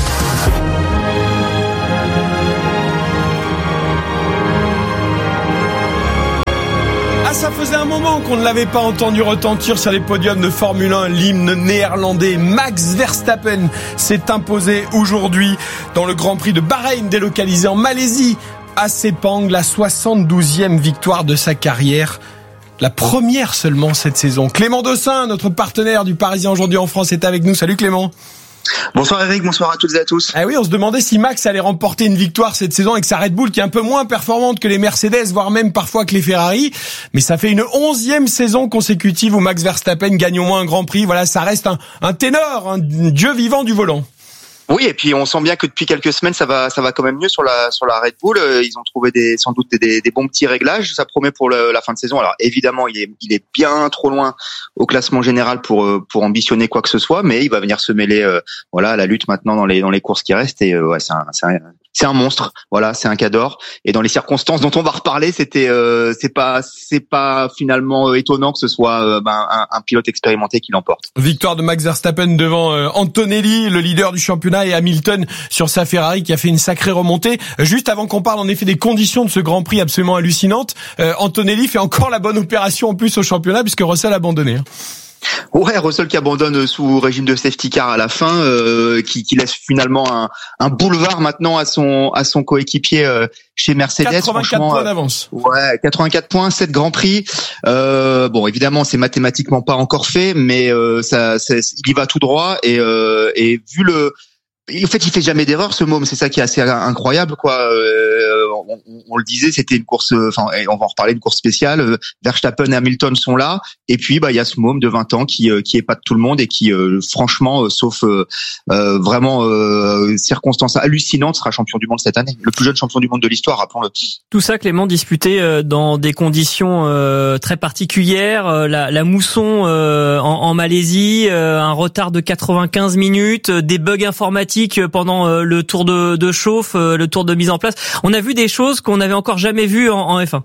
Ah, ça faisait un moment qu'on ne l'avait pas entendu retentir sur les podiums de Formule un. L'hymne néerlandais. Max Verstappen s'est imposé aujourd'hui dans le Grand Prix de Bahreïn, délocalisé en Malaisie, à Sepang, la soixante-douzième victoire de sa carrière. La première seulement cette saison. Clément Dossin, notre partenaire du Parisien aujourd'hui en France, est avec nous. Salut Clément. Bonsoir Eric, bonsoir à toutes et à tous. Ah oui, on se demandait si Max allait remporter une victoire cette saison avec sa Red Bull qui est un peu moins performante que les Mercedes, voire même parfois que les Ferrari. Mais ça fait une onzième saison consécutive où Max Verstappen gagne au moins un Grand Prix. Voilà, ça reste un, un ténor, un dieu vivant du volant. Oui, et puis on sent bien que depuis quelques semaines, ça va, ça va quand même mieux sur la, sur la Red Bull. Ils ont trouvé des, sans doute des, des bons petits réglages. Ça promet pour le, la fin de saison. Alors évidemment, il est, il est bien trop loin au classement général pour, pour ambitionner quoi que ce soit, mais il va venir se mêler, euh, voilà, à la lutte maintenant dans les, dans les courses qui restent. Et euh, ouais, c'est un, c'est un, c'est un monstre. Voilà, c'est un cador. Et dans les circonstances dont on va reparler, c'était, euh, c'est pas, c'est pas finalement étonnant que ce soit euh, ben, un, un pilote expérimenté qui l'emporte. Victoire de Max Verstappen devant euh, Antonelli, le leader du championnat, et Hamilton sur sa Ferrari qui a fait une sacrée remontée. Juste avant qu'on parle en effet des conditions de ce Grand Prix absolument hallucinantes, euh, Antonelli fait encore la bonne opération en plus au championnat puisque Russell a abandonné. Hein. Ouais, Russell qui abandonne sous régime de safety car à la fin, euh, qui, qui laisse finalement un, un boulevard maintenant à son à son coéquipier euh, chez Mercedes. quatre-vingt-quatre points d'avance. Ouais, quatre-vingt-quatre points, sept Grands Prix. Euh, bon, évidemment, c'est mathématiquement pas encore fait, mais euh, ça, ça, il y va tout droit et euh, et vu le en fait, il fait jamais d'erreur, ce môme. C'est ça qui est assez incroyable, quoi. Euh, on, on le disait, c'était une course. Enfin, on va en reparler, une course spéciale. Verstappen et Hamilton sont là, et puis bah il y a ce môme de vingt ans qui qui épate tout le monde et qui, euh, franchement, euh, sauf euh, euh, vraiment euh, circonstances hallucinantes, sera champion du monde cette année. Le plus jeune champion du monde de l'histoire, rappelons-le. Tout ça, Clément, disputé dans des conditions euh, très particulières. La, la mousson euh, en, en Malaisie, euh, un retard de quatre-vingt-quinze minutes, des bugs informatiques pendant le tour de, de chauffe, le tour de mise en place. On a vu des choses qu'on n'avait encore jamais vues en, en F un.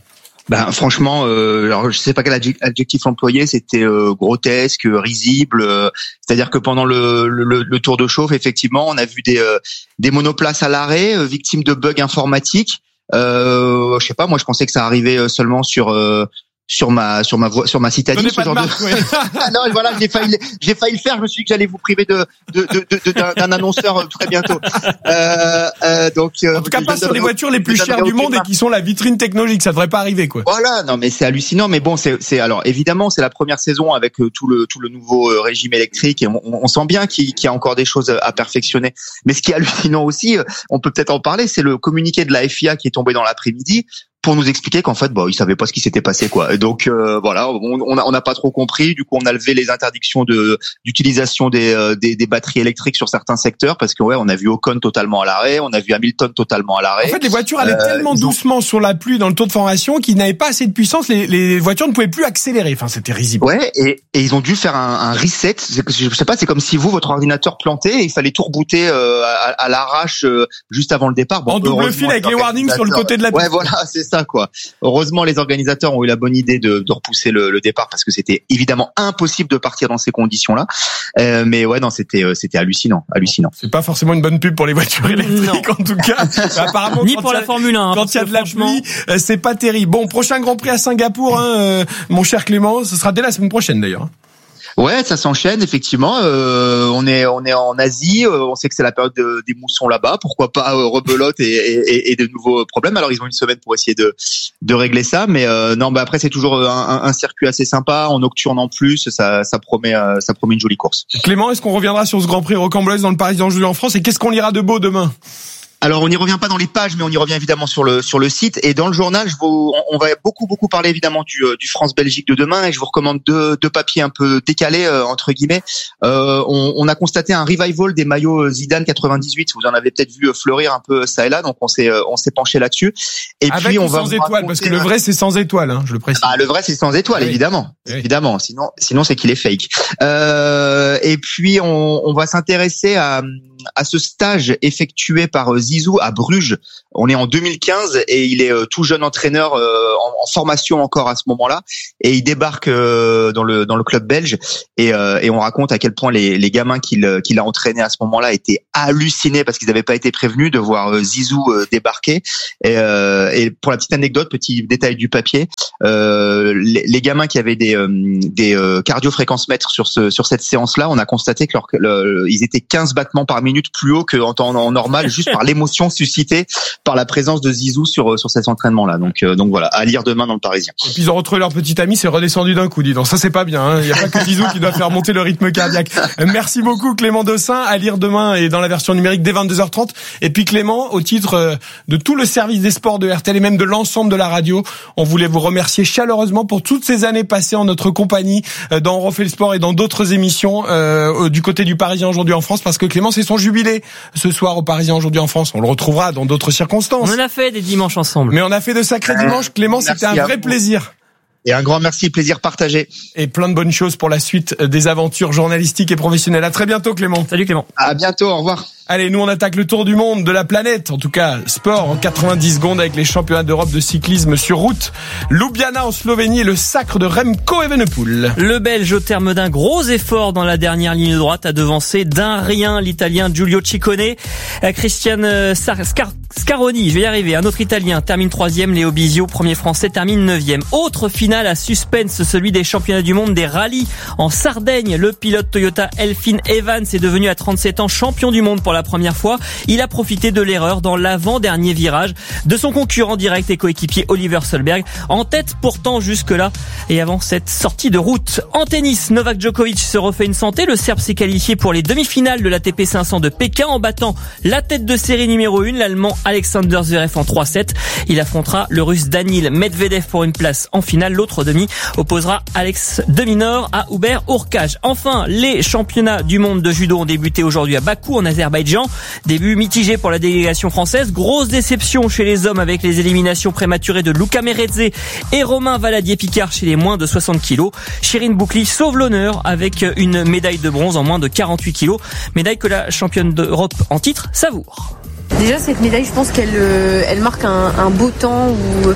Ben franchement, euh, alors je sais pas quel adjectif employer, c'était euh, grotesque, risible. Euh, c'est-à-dire que pendant le, le, le tour de chauffe, effectivement, on a vu des euh, des monoplaces à l'arrêt, euh, victimes de bugs informatiques. Euh, je sais pas, moi je pensais que ça arrivait seulement sur euh, sur ma sur ma voix sur ma citadine, ce genre de, marque, ouais. Non, voilà, j'ai failli j'ai failli le faire. Je me suis dit que j'allais vous priver de de de, de, de d'un, d'un annonceur très bientôt. Euh, euh, donc en tout cas pas sur les voitures les plus chères du monde et qui sont la vitrine technologique, ça devrait pas arriver, quoi. Voilà, non mais c'est hallucinant, mais bon, c'est c'est alors évidemment c'est la première saison avec tout le tout le nouveau régime électrique et on, on sent bien qu'il, qu'il y a encore des choses à perfectionner. Mais ce qui est hallucinant aussi, on peut peut-être en parler, c'est le communiqué de la F I A qui est tombé dans l'après-midi pour nous expliquer qu'en fait, bah, ils savaient pas ce qui s'était passé, quoi. Et donc euh, voilà, on on a, on a pas trop compris. Du coup, on a levé les interdictions de d'utilisation des, euh, des des batteries électriques sur certains secteurs parce que ouais, on a vu Ocon totalement à l'arrêt, on a vu Hamilton totalement à l'arrêt. En fait, les voitures allaient euh, tellement doucement ont... sur la pluie dans le tour de formation qu'ils n'avaient pas assez de puissance. Les, les voitures ne pouvaient plus accélérer. Enfin, c'était risible. Ouais, et, et ils ont dû faire un, un reset. Je sais pas, c'est comme si vous, votre ordinateur plantait et il fallait tout rebooter euh, à, à l'arrache euh, juste avant le départ. Bon, en double fil avec les warnings sur le côté de la piste. Ouais, voilà, c'est ça, quoi. Heureusement, les organisateurs ont eu la bonne idée de, de repousser le, le départ parce que c'était évidemment impossible de partir dans ces conditions-là. Euh, mais ouais, non, c'était c'était hallucinant, hallucinant. C'est pas forcément une bonne pub pour les voitures électriques, non. En tout cas. Apparemment, ni pour la Formule un. Quand il y a de la pluie, c'est pas terrible. Bon, prochain Grand Prix à Singapour, hein, euh, mon cher Clément, ce sera dès la semaine prochaine d'ailleurs. Ouais, ça s'enchaîne effectivement. Euh, on est on est en Asie, euh, on sait que c'est la période de, des moussons là-bas. Pourquoi pas euh, rebelote et, et, et de nouveaux problèmes. Alors ils ont une semaine pour essayer de de régler ça, mais euh, non, bah après c'est toujours un, un circuit assez sympa en nocturne en plus. Ça ça promet euh, ça promet une jolie course. Clément, est-ce qu'on reviendra sur ce Grand Prix rocambolesque dans le Parisien aujourd'hui en France et qu'est-ce qu'on lira de beau demain? Alors on n'y revient pas dans les pages, mais on y revient évidemment sur le sur le site et dans le journal. Je vous, on va beaucoup beaucoup parler évidemment du du France-Belgique de demain et je vous recommande deux deux papiers un peu décalés euh, entre guillemets. Euh, on, on a constaté un revival des maillots Zidane quatre-vingt-dix-huit. Vous en avez peut-être vu fleurir un peu ça et là, donc on s'est on s'est penché là-dessus. Et Avec puis on ou va sans étoiles, parce que le vrai c'est sans étoiles, hein, je le précise. Bah, le vrai c'est sans étoiles, oui. évidemment, oui. évidemment. Sinon sinon c'est qu'il est fake. Euh, et puis on on va s'intéresser à à ce stage effectué par Zizou à Bruges. On est en deux mille quinze et il est euh, tout jeune entraîneur euh, en, en formation encore à ce moment-là et il débarque euh, dans le dans le club belge et, euh, et on raconte à quel point les, les gamins qu'il qu'il a entraînés à ce moment-là étaient hallucinés parce qu'ils n'avaient pas été prévenus de voir euh, Zizou euh, débarquer et, euh, et pour la petite anecdote, petit détail du papier, euh, les, les gamins qui avaient des euh, des euh, cardio-fréquence-mètres sur ce sur cette séance-là, on a constaté que leur, le, ils étaient quinze battements par minute plus haut qu'en temps en normal juste par l'émotion suscitée par la présence de Zizou sur sur cet entraînement-là. Donc euh, donc voilà, à lire demain dans le Parisien. Et puis ils ont retrouvé leur petit ami, c'est redescendu d'un coup, dis donc. Ça c'est pas bien, hein. Il y a pas que Zizou qui doit faire monter le rythme cardiaque. Merci beaucoup Clément Dossin, à lire demain et dans la version numérique dès vingt-deux heures trente. Et puis Clément, au titre de tout le service des sports de R T L et même de l'ensemble de la radio, on voulait vous remercier chaleureusement pour toutes ces années passées en notre compagnie dans On refait le sport et dans d'autres émissions euh, du côté du Parisien aujourd'hui en France, parce que Clément c'est son jubilé ce soir au Parisien aujourd'hui en France. On le retrouvera dans d'autres circonstances. On en a fait des dimanches ensemble. Mais on a fait de sacrés dimanches. Clément, c'était un vrai plaisir. Et un grand merci, plaisir partagé. Et plein de bonnes choses pour la suite des aventures journalistiques et professionnelles. À très bientôt Clément. Salut Clément. À bientôt, au revoir. Allez, nous on attaque le tour du monde, de la planète, en tout cas sport en quatre-vingt-dix secondes avec les championnats d'Europe de cyclisme sur route. Ljubljana en Slovénie et le sacre de Remco Evenepoel. Le Belge, au terme d'un gros effort dans la dernière ligne droite, a devancé d'un rien l'Italien Giulio Ciccone. Christian Scar- Scaroni, je vais y arriver, un autre Italien termine troisième, Léo Bisio, premier Français, termine neuvième. Autre finale à suspense, celui des championnats du monde des rallyes en Sardaigne. Le pilote Toyota Elfyn Evans est devenu à trente-sept ans champion du monde pour la première fois. Il a profité de l'erreur dans l'avant-dernier virage de son concurrent direct et coéquipier Oliver Solberg, en tête pourtant jusque-là et avant cette sortie de route. En tennis, Novak Djokovic se refait une santé. Le Serbe s'est qualifié pour les demi-finales de l'A T P cinq cents de Pékin en battant la tête de série numéro un, l'Allemand Alexander Zverev en trois sept. Il affrontera le Russe Danil Medvedev pour une place en finale. L'autre demi opposera Alex de Minaur à Hubert Hurkacz. Enfin, les championnats du monde de judo ont débuté aujourd'hui à Bakou en Azerbaïdjan. Début mitigé pour la délégation française. Grosse déception chez les hommes avec les éliminations prématurées de Luca Merezze et Romain Valadier-Picard chez les moins de soixante kilos. Chirine Boukli sauve l'honneur avec une médaille de bronze en moins de quarante-huit kilos. Médaille que la championne d'Europe en titre savoure. Déjà cette médaille, je pense qu'elle euh, elle marque un, un beau temps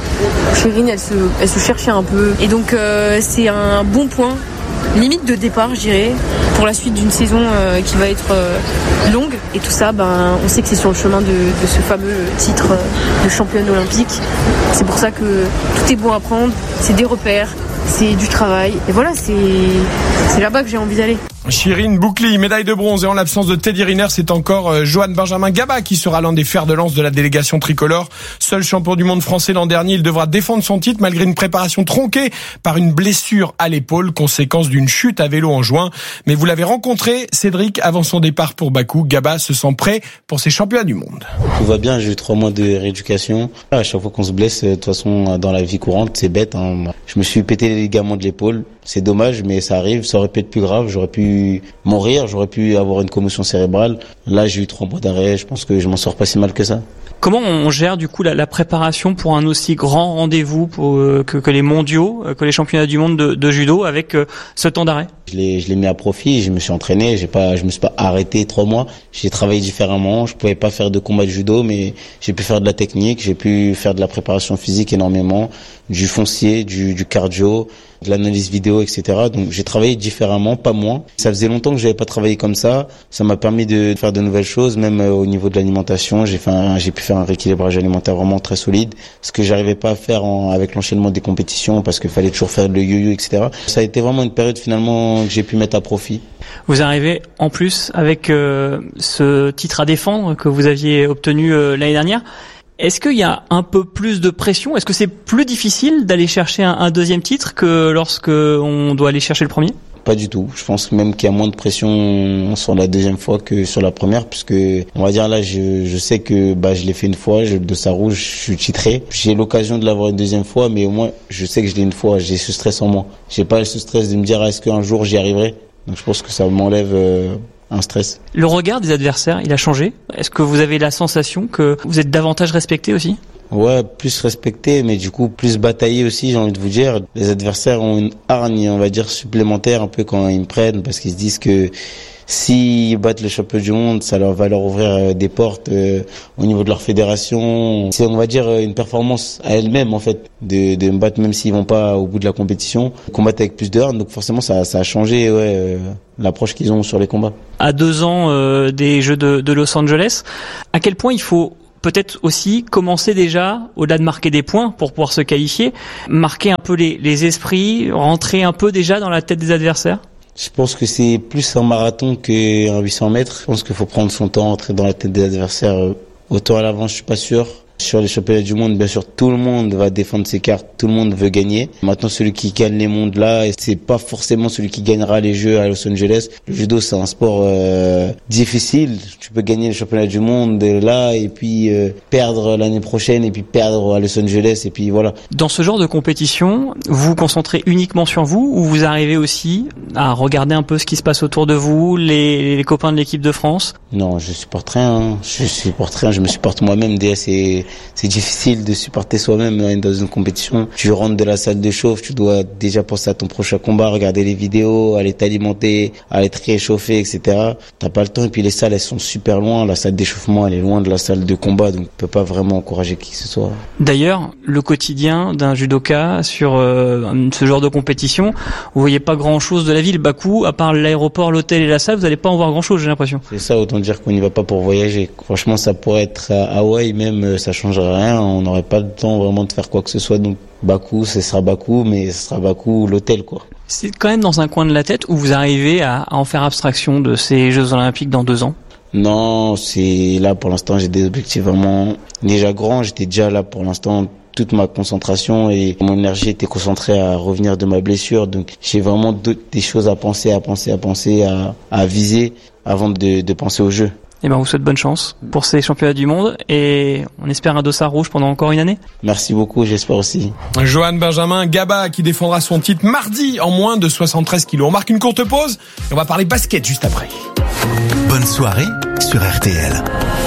où Chirine elle se, elle se cherchait un peu. Et donc euh, c'est un bon point, limite de départ je dirais, pour la suite d'une saison euh, qui va être euh, longue. Et tout ça, ben, on sait que c'est sur le chemin de, de ce fameux titre de championne olympique. C'est pour ça que tout est bon à prendre, c'est des repères, c'est du travail. Et voilà, c'est, c'est là-bas que j'ai envie d'aller. Chirine Boukli, médaille de bronze, et en l'absence de Teddy Riner, c'est encore euh, Johan Benjamin Gaba qui sera l'un des fers de lance de la délégation tricolore. Seul champion du monde français l'an dernier, il devra défendre son titre malgré une préparation tronquée par une blessure à l'épaule, conséquence d'une chute à vélo en juin. Mais vous l'avez rencontré, Cédric, avant son départ pour Bakou. Gaba se sent prêt pour ses championnats du monde. Tout va bien, j'ai eu trois mois de rééducation. À chaque fois qu'on se blesse, de toute façon, dans la vie courante, c'est bête, hein. Je me suis pété les ligaments de l'épaule. C'est dommage, mais ça arrive. Ça aurait pu être plus grave. J'aurais pu mourir. J'aurais pu avoir une commotion cérébrale. Là, j'ai eu trois mois d'arrêt. Je pense que je m'en sors pas si mal que ça. Comment on gère du coup la, la préparation pour un aussi grand rendez-vous pour, euh, que, que les mondiaux, euh, que les championnats du monde de, de judo avec euh, ce temps d'arrêt? Je l'ai, je l'ai mis à profit. Je me suis entraîné. J'ai pas, je me suis pas arrêté trois mois. J'ai travaillé différemment. Je pouvais pas faire de combat de judo, mais j'ai pu faire de la technique. J'ai pu faire de la préparation physique énormément, du foncier, du, du cardio, de l'analyse vidéo, et cetera. Donc j'ai travaillé différemment, pas moins. Ça faisait longtemps que j'avais pas travaillé comme ça. Ça m'a permis de faire de nouvelles choses, même au niveau de l'alimentation. J'ai fait un, j'ai pu faire un rééquilibrage alimentaire vraiment très solide, ce que j'arrivais pas à faire en, avec l'enchaînement des compétitions, parce qu'il fallait toujours faire le yo-yo, et cetera. Ça a été vraiment une période finalement que j'ai pu mettre à profit. Vous arrivez en plus avec euh, ce titre à défendre que vous aviez obtenu euh, l'année dernière. Est-ce qu'il y a un peu plus de pression? Est-ce que c'est plus difficile d'aller chercher un, un deuxième titre que lorsque on doit aller chercher le premier? Pas du tout. Je pense même qu'il y a moins de pression sur la deuxième fois que sur la première, puisque on va dire là, je, je sais que bah je l'ai fait une fois, je, de sa rouge, je suis titré. J'ai l'occasion de l'avoir une deuxième fois, mais au moins je sais que je l'ai une fois. J'ai ce stress en moi. J'ai pas ce stress de me dire est-ce qu'un jour j'y arriverai. Donc je pense que ça m'enlève euh, un stress. Le regard des adversaires, il a changé. Est-ce que vous avez la sensation que vous êtes davantage respecté aussi ? Ouais, plus respecté, mais du coup plus bataillé aussi, j'ai envie de vous dire. Les adversaires ont une hargne, on va dire, supplémentaire un peu quand ils me prennent, parce qu'ils se disent que s'ils battent le champion du monde, ça leur va leur ouvrir des portes euh, au niveau de leur fédération. C'est, on va dire, une performance à elle-même, en fait, de, de me battre même s'ils vont pas au bout de la compétition, combattre avec plus d'heures. Donc forcément, ça, ça a changé, ouais, euh, l'approche qu'ils ont sur les combats. À deux ans euh, des Jeux de, de Los Angeles, à quel point il faut peut-être aussi commencer déjà, au-delà de marquer des points pour pouvoir se qualifier, marquer un peu les, les esprits, rentrer un peu déjà dans la tête des adversaires ? Je pense que c'est plus un marathon qu'un huit cents mètres. Je pense qu'il faut prendre son temps, entrer dans la tête des adversaires. Autant à l'avance, je suis pas sûr. Sur les championnats du monde, bien sûr, tout le monde va défendre ses cartes, tout le monde veut gagner. Maintenant, celui qui gagne les mondes là, c'est pas forcément celui qui gagnera les Jeux à Los Angeles. Le judo, c'est un sport euh, difficile. Tu peux gagner les championnats du monde là et puis euh, perdre l'année prochaine et puis perdre à Los Angeles et puis voilà. Dans ce genre de compétition, vous vous concentrez uniquement sur vous ou vous arrivez aussi à regarder un peu ce qui se passe autour de vous, les, les copains de l'équipe de France ? Non, je supporte rien. Je supporte rien. Je me supporte moi-même. D S et c'est difficile de supporter soi-même dans une compétition. Tu rentres de la salle de chauffe, tu dois déjà penser à ton prochain combat, regarder les vidéos, aller t'alimenter, aller te réchauffer, et cetera. T'as pas le temps et puis les salles, elles sont super loin. La salle d'échauffement, elle est loin de la salle de combat, donc tu peux pas vraiment encourager qui que ce soit. D'ailleurs, le quotidien d'un judoka sur euh, ce genre de compétition, vous voyez pas grand-chose de la ville. Bakou, à part l'aéroport, l'hôtel et la salle, vous allez pas en voir grand-chose, j'ai l'impression. C'est ça, autant dire qu'on n'y va pas pour voyager. Franchement, ça pourrait être à Hawaï même, ça changerait rien, on n'aurait pas le temps vraiment de faire quoi que ce soit. Donc Bakou, ce sera Bakou, mais ce sera Bakou l'hôtel, quoi. C'est quand même dans un coin de la tête où vous arrivez à, à en faire abstraction de ces Jeux Olympiques dans deux ans? Non, c'est là pour l'instant j'ai des objectifs vraiment déjà grands. J'étais déjà là pour l'instant. Toute ma concentration et mon énergie était concentrée à revenir de ma blessure. Donc j'ai vraiment des choses à penser, à penser, à penser, à, à viser avant de, de penser au jeu. Eh ben, on vous souhaite bonne chance pour ces championnats du monde et on espère un dossard rouge pendant encore une année. Merci beaucoup, j'espère aussi. Johan Benjamin Gaba qui défendra son titre mardi en moins de soixante-treize kilos. On marque une courte pause et on va parler basket juste après. Bonne soirée sur R T L.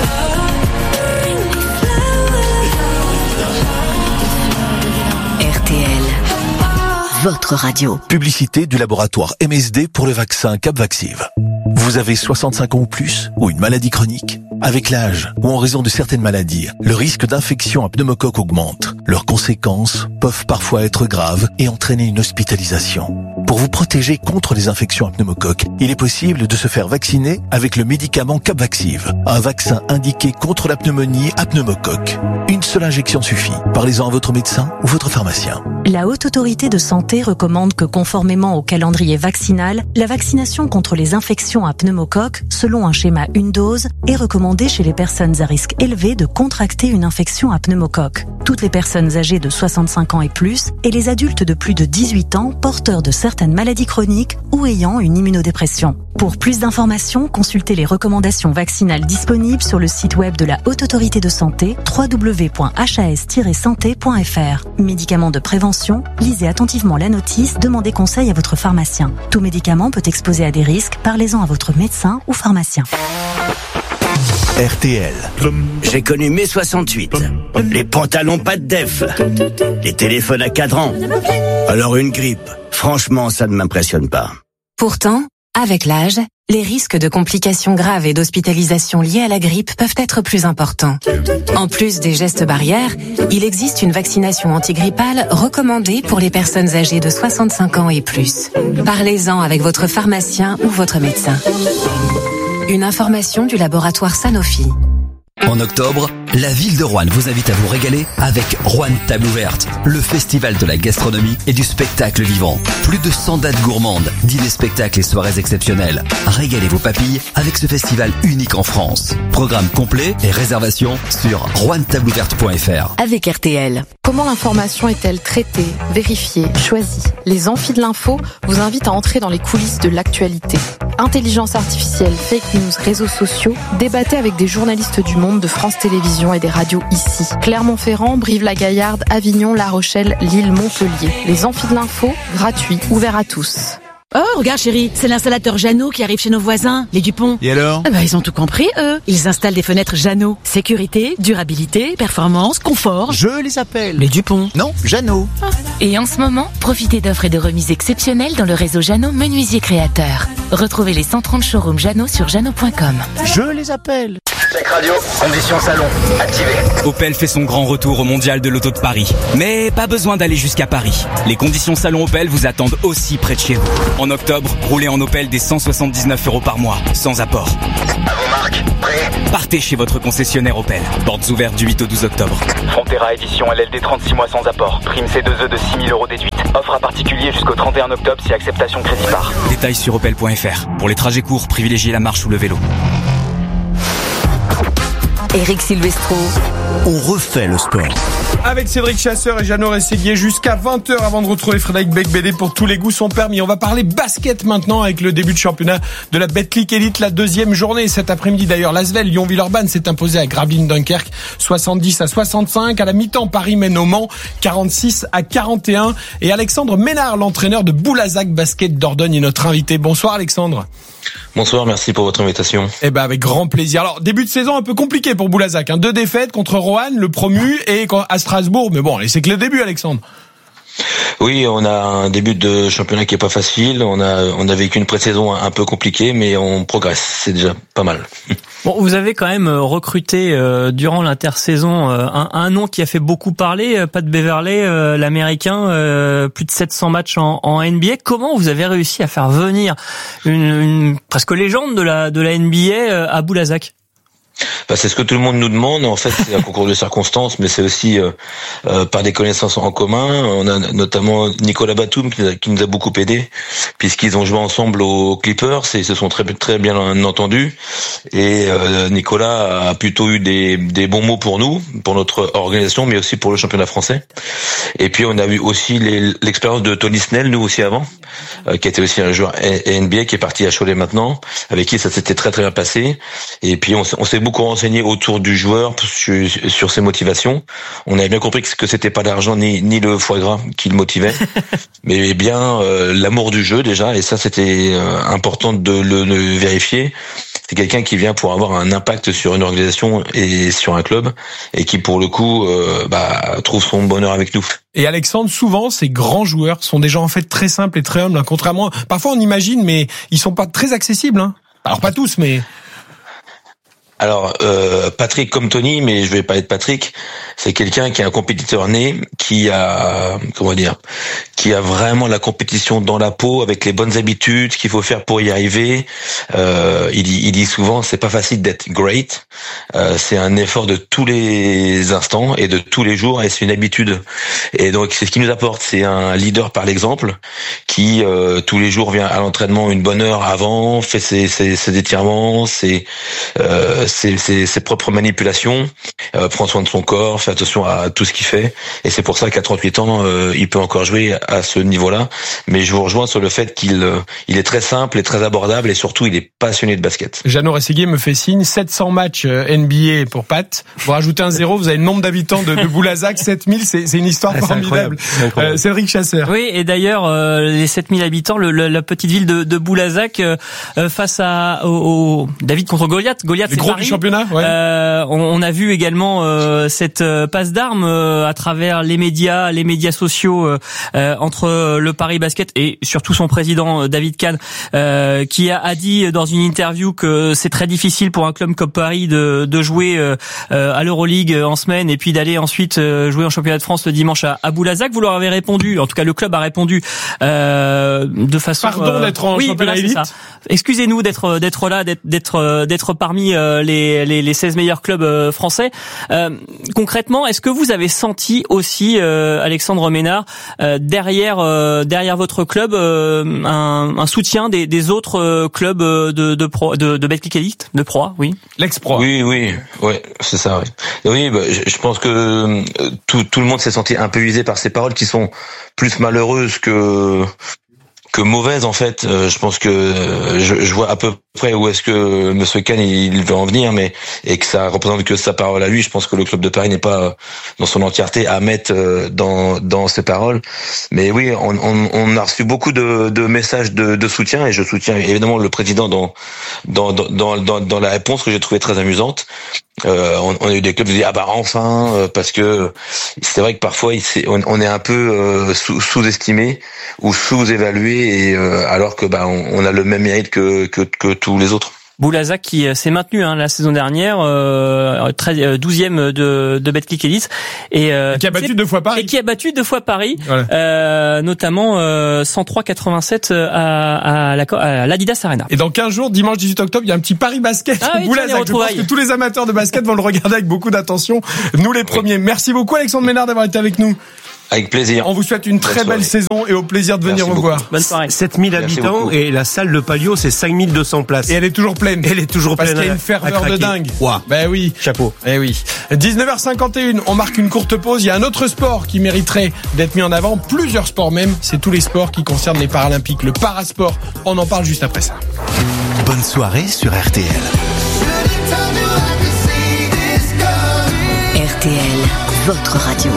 R T L, votre radio. Publicité du laboratoire M S D pour le vaccin Capvaxive. Vous avez soixante-cinq ans ou plus, ou une maladie chronique? Avec l'âge, ou en raison de certaines maladies, le risque d'infection à pneumocoque augmente. Leurs conséquences peuvent parfois être graves et entraîner une hospitalisation. Pour vous protéger contre les infections à pneumocoque, il est possible de se faire vacciner avec le médicament Capvaxive, un vaccin indiqué contre la pneumonie à pneumocoque. Une seule injection suffit. Parlez-en à votre médecin ou votre pharmacien. La Haute Autorité de Santé recommande que, conformément au calendrier vaccinal, la vaccination contre les infections à pneumocoque, selon un schéma une dose, est recommandée chez les personnes à risque élevé de contracter une infection à pneumocoque. Toutes les personnes âgées de soixante-cinq ans et plus et les adultes de plus de dix-huit ans porteurs de certaines maladies chroniques ou ayant une immunodépression. Pour plus d'informations, consultez les recommandations vaccinales disponibles sur le site web de la Haute Autorité de Santé w w w point h a s tiret santé point f r. Médicaments de prévention, lisez attentivement la notice, demandez conseil à votre pharmacien. Tout médicament peut exposer à des risques, parlez-en à votre médecin ou pharmacien. R T L. J'ai connu mai soixante-huit. Les pantalons pas de def. Les téléphones à cadran. Alors une grippe. Franchement, ça ne m'impressionne pas. Pourtant, avec l'âge, les risques de complications graves et d'hospitalisation liées à la grippe peuvent être plus importants. En plus des gestes barrières, il existe une vaccination antigrippale recommandée pour les personnes âgées de soixante-cinq ans et plus. Parlez-en avec votre pharmacien ou votre médecin. Une information du laboratoire Sanofi. En octobre, La ville de Roanne vous invite à vous régaler avec Roanne Table Ouverte, le festival de la gastronomie et du spectacle vivant. Plus de cent dates gourmandes, dîners, spectacles et soirées exceptionnelles. Régalez vos papilles avec ce festival unique en France. Programme complet et réservation sur roanne table ouverte point f r. Avec R T L. Comment l'information est-elle traitée, vérifiée, choisie? Les amphis de l'info vous invitent à entrer dans les coulisses de l'actualité. Intelligence artificielle, fake news, réseaux sociaux, débattez avec des journalistes du Monde, de France Télévisions et des radios ici. Clermont-Ferrand, Brive-la-Gaillarde, Avignon, La Rochelle, Lille, Montpellier. Les amphis de l'info, gratuits, ouverts à tous. Oh, regarde chérie, c'est l'installateur Jeannot qui arrive chez nos voisins, les Dupont. Et alors? Ah bah, ils ont tout compris, eux. Ils installent des fenêtres Jeannot. Sécurité, durabilité, performance, confort. Je les appelle. Les Dupont. Non, Jeannot. Ah. Et en ce moment, profitez d'offres et de remises exceptionnelles dans le réseau Jeannot Menuisier Créateur. Retrouvez les cent trente showrooms Jeannot sur jeannot point com. Je les appelle. Check radio, conditions salon, activé. Opel fait son grand retour au Mondial de l'Auto de Paris. Mais pas besoin d'aller jusqu'à Paris. Les conditions salon Opel vous attendent aussi près de chez vous. En octobre, roulez en Opel des cent soixante-dix-neuf euros par mois, sans apport. À vos marques, prêt? Partez chez votre concessionnaire Opel. Portes ouvertes du huit au douze octobre. Frontera édition L L D trente-six mois sans apport. Prime C deux E de six mille euros déduite. Offre à particulier jusqu'au trente et un octobre si acceptation crédit par. Détails sur opel point f r. Pour les trajets courts, privilégiez la marche ou le vélo. Eric Silvestro. On refait le sport. Avec Cédric Chasseur et Jeannot Rességuier jusqu'à vingt heures avant de retrouver Frédéric Becbédé pour Tous les goûts sont permis. On va parler basket maintenant avec le début de championnat de la Betclic Elite, la deuxième journée. Cet après-midi d'ailleurs, l'Asvel Lyon-Villeurbanne s'est imposé à Gravelines-Dunkerque soixante-dix à soixante-cinq. À la mi-temps, Paris mène au Mans quarante-six à quarante et un. Et Alexandre Ménard, l'entraîneur de Boulazac Basket Dordogne, est notre invité. Bonsoir Alexandre. Bonsoir, merci pour votre invitation. Eh ben avec grand plaisir. Alors début de saison un peu compliqué pour Boulazac, hein. Deux défaites contre Roanne, le promu, et à Strasbourg. Mais bon, c'est que le début, Alexandre. Oui, on a un début de championnat qui est pas facile. On a on a vécu une pré-saison un peu compliquée, mais on progresse. C'est déjà pas mal. Bon, vous avez quand même recruté euh, durant l'intersaison euh, un, un nom qui a fait beaucoup parler, euh, Pat Beverley, euh, l'Américain, euh, plus de sept cents matchs en, en N B A. Comment vous avez réussi à faire venir une, une presque légende de la de la N B A euh, à Boulazac? Bah, c'est ce que tout le monde nous demande. En fait, c'est un concours de circonstances, mais c'est aussi euh, euh, par des connaissances en commun. On a notamment Nicolas Batum qui, qui nous a beaucoup aidé, puisqu'ils ont joué ensemble aux Clippers et ils se sont très très bien entendus. Et euh, Nicolas a plutôt eu des, des bons mots pour nous, pour notre organisation, mais aussi pour le championnat français. Et puis on a eu aussi les, l'expérience de Tony Snell, nous aussi avant, euh, qui était aussi un joueur N B A qui est parti à Cholet maintenant, avec qui ça s'était très très bien passé. Et puis on, on s'est beaucoup renseigné autour du joueur sur, sur ses motivations. On avait bien compris que c'était pas l'argent ni, ni le foie gras qui le motivait, mais bien euh, l'amour du jeu déjà. Et ça, c'était euh, important de le, le vérifier. C'est quelqu'un qui vient pour avoir un impact sur une organisation et sur un club, et qui pour le coup euh, bah, trouve son bonheur avec nous. Et Alexandre, souvent, ces grands joueurs sont des gens en fait très simples et très humbles, hein, contrairement. Parfois, on imagine, mais ils sont pas très accessibles. Hein. Alors pas tous, mais. Alors, euh, Patrick comme Tony, mais je vais pas être Patrick, c'est quelqu'un qui est un compétiteur né, qui a, comment dire, qui a vraiment la compétition dans la peau, avec les bonnes habitudes, ce qu'il faut faire pour y arriver. Euh, il, dit, il dit souvent, c'est pas facile d'être great, euh, c'est un effort de tous les instants et de tous les jours, et c'est une habitude. Et donc, c'est ce qu'il nous apporte, c'est un leader par l'exemple, qui euh, tous les jours vient à l'entraînement une bonne heure avant, fait ses, ses, ses étirements, ses... Euh, Ses, ses, ses propres manipulations, euh, prend soin de son corps, fait attention à tout ce qu'il fait, et c'est pour ça qu'à trente-huit ans, euh, il peut encore jouer à ce niveau-là. Mais je vous rejoins sur le fait qu'il euh, il est très simple et très abordable, et surtout il est passionné de basket. Jeannot Rességuier me fait signe, sept cents matchs N B A pour Pat. Vous rajoutez un zéro, vous avez le nombre d'habitants de, de Boulazac, sept mille, c'est, c'est une histoire ah, formidable. C'est incroyable. Euh, Cédric Chasseur. Oui, et d'ailleurs, euh, les sept mille habitants, le, le, la petite ville de, de Boulazac, euh, face à au, au David contre Goliath. Goliath, c'est Paris. Du championnat, ouais. euh, on, on a vu également euh, cette euh, passe d'armes euh, à travers les médias, les médias sociaux euh, euh, entre le Paris Basket et surtout son président David Kahn, euh, qui a, a dit dans une interview que c'est très difficile pour un club comme Paris de, de jouer euh, à l'Euroleague en semaine et puis d'aller ensuite euh, jouer en championnat de France le dimanche à, à Boulazac. Vous leur avez répondu, en tout cas le club a répondu euh, de façon. Pardon euh, d'être en oui, championnat voilà, élite. Excusez-nous d'être d'être là, d'être d'être d'être parmi euh, les les, les, les seize meilleurs clubs euh, français. Euh, concrètement, est-ce que vous avez senti aussi, euh, Alexandre Ménard, euh, derrière euh, derrière votre club, euh, un, un soutien des, des autres euh, clubs de de pro, de, de Betclic Elite, de Pro, oui. L'ex-Pro. Oui, oui, ouais, c'est ça. Oui, oui bah, je, je pense que euh, tout tout le monde s'est senti un peu visé par ces paroles qui sont plus malheureuses que que mauvaise en fait. Euh, je pense que euh, je, je vois à peu près où est-ce que Monsieur Kahn il, il veut en venir, mais et que ça représente que sa parole à lui. Je pense que le club de Paris n'est pas euh, dans son entièreté à mettre euh, dans dans ses paroles. Mais oui, on, on, on a reçu beaucoup de, de messages de, de soutien et je soutiens évidemment le président dans dans dans dans, dans la réponse que j'ai trouvée très amusante. Euh, on, on a eu des clubs qui disent ah bah enfin euh, parce que c'est vrai que parfois il, on, on est un peu euh, sous, sous-estimé ou sous-évalué et euh, alors que bah on, on a le même mérite que que, que tous les autres. Boulazac qui s'est maintenu hein, la saison dernière, euh, douzième de, de Betclic Elite et euh, qui a battu deux fois Paris. Et qui a battu deux fois Paris, voilà. euh, notamment euh, cent trois quatre-vingt-sept à, à, la, à l'Adidas Arena. Et dans quinze jours, dimanche dix-huit octobre, il y a un petit Paris Basket. Ah oui, Boulazac, je pense que tous les amateurs de basket vont le regarder avec beaucoup d'attention. Nous les premiers. Oui. Merci beaucoup Alexandre Ménard d'avoir été avec nous. Avec plaisir. On vous souhaite une très belle saison et au plaisir de venir Merci vous beaucoup. voir. Bonne soirée. sept mille habitants et la salle de Palio, c'est cinq mille deux cents places. Et elle est toujours pleine. Elle est toujours Parce pleine. Parce qu'il y a une ferveur de dingue. Wow. Ben oui. Chapeau. Ben oui. dix-neuf heures cinquante et une, on marque une courte pause. Il y a un autre sport qui mériterait d'être mis en avant. Plusieurs sports même. C'est tous les sports qui concernent les Paralympiques. Le parasport. On en parle juste après ça. Bonne soirée sur R T L. R T L, votre radio.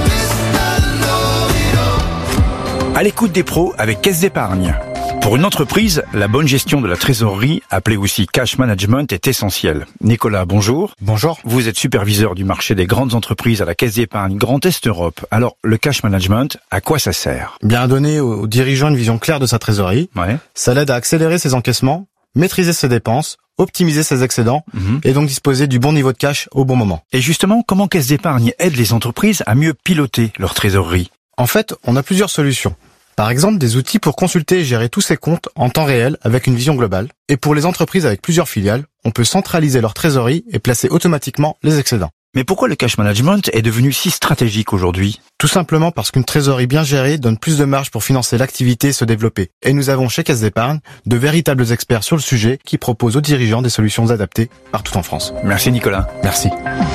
À l'écoute des pros avec Caisse d'Épargne. Pour une entreprise, la bonne gestion de la trésorerie, appelée aussi cash management, est essentielle. Nicolas, bonjour. Bonjour. Vous êtes superviseur du marché des grandes entreprises à la Caisse d'Épargne Grand Est Europe. Alors, le cash management, à quoi ça sert? Bien donner aux dirigeants une vision claire de sa trésorerie. Ouais. Ça l'aide à accélérer ses encaissements, maîtriser ses dépenses, optimiser ses excédents mmh. et donc disposer du bon niveau de cash au bon moment. Et justement, comment Caisse d'Épargne aide les entreprises à mieux piloter leur trésorerie? En fait, on a plusieurs solutions. Par exemple, des outils pour consulter et gérer tous ses comptes en temps réel avec une vision globale. Et pour les entreprises avec plusieurs filiales, on peut centraliser leur trésorerie et placer automatiquement les excédents. Mais pourquoi le cash management est devenu si stratégique aujourd'hui? Tout simplement parce qu'une trésorerie bien gérée donne plus de marge pour financer l'activité et se développer. Et nous avons chez Caisse d'Épargne de véritables experts sur le sujet qui proposent aux dirigeants des solutions adaptées partout en France. Merci Nicolas. Merci.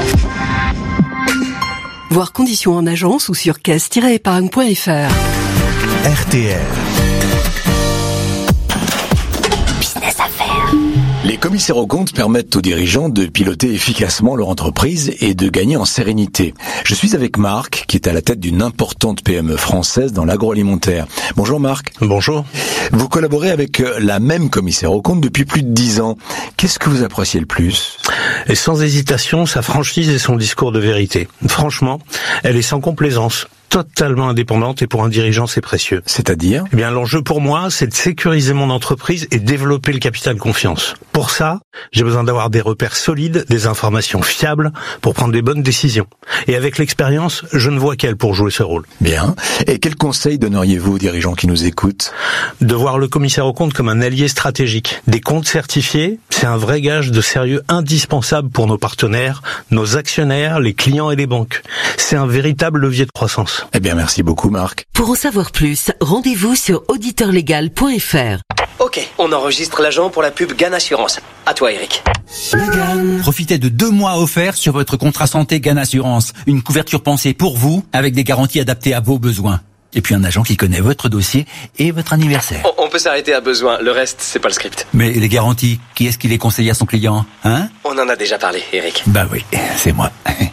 Voir conditions en agence ou sur caisse tiret épargne point f r. R T L. Business Affaires. Les commissaires aux comptes permettent aux dirigeants de piloter efficacement leur entreprise et de gagner en sérénité. Je suis avec Marc, qui est à la tête d'une importante P M E française dans l'agroalimentaire. Bonjour Marc. Bonjour. Vous collaborez avec la même commissaire aux comptes depuis plus de dix ans. Qu'est-ce que vous appréciez le plus? Et sans hésitation, sa franchise et son discours de vérité. Franchement, elle est sans complaisance. Totalement indépendante et pour un dirigeant c'est précieux. C'est-à-dire? Eh bien l'enjeu pour moi c'est de sécuriser mon entreprise et développer le capital confiance. Pour ça, j'ai besoin d'avoir des repères solides, des informations fiables pour prendre des bonnes décisions. Et avec l'expérience, je ne vois qu'elle pour jouer ce rôle. Bien. Et quels conseils donneriez-vous aux dirigeants qui nous écoutent? De voir le commissaire aux comptes comme un allié stratégique. Des comptes certifiés, c'est un vrai gage de sérieux indispensable pour nos partenaires, nos actionnaires, les clients et les banques. C'est un véritable levier de croissance. Eh bien, merci beaucoup, Marc. Pour en savoir plus, rendez-vous sur auditeur légal point f r. Ok, on enregistre l'agent pour la pub Gann Assurance. À toi, Eric. Profitez de deux mois offerts sur votre contrat santé Gann Assurance. Une couverture pensée pour vous, avec des garanties adaptées à vos besoins. Et puis un agent qui connaît votre dossier et votre anniversaire. On, on peut s'arrêter à besoin, le reste, c'est pas le script. Mais les garanties, qui est-ce qui les conseille à son client, hein? On en a déjà parlé, Eric. Bah oui, c'est moi.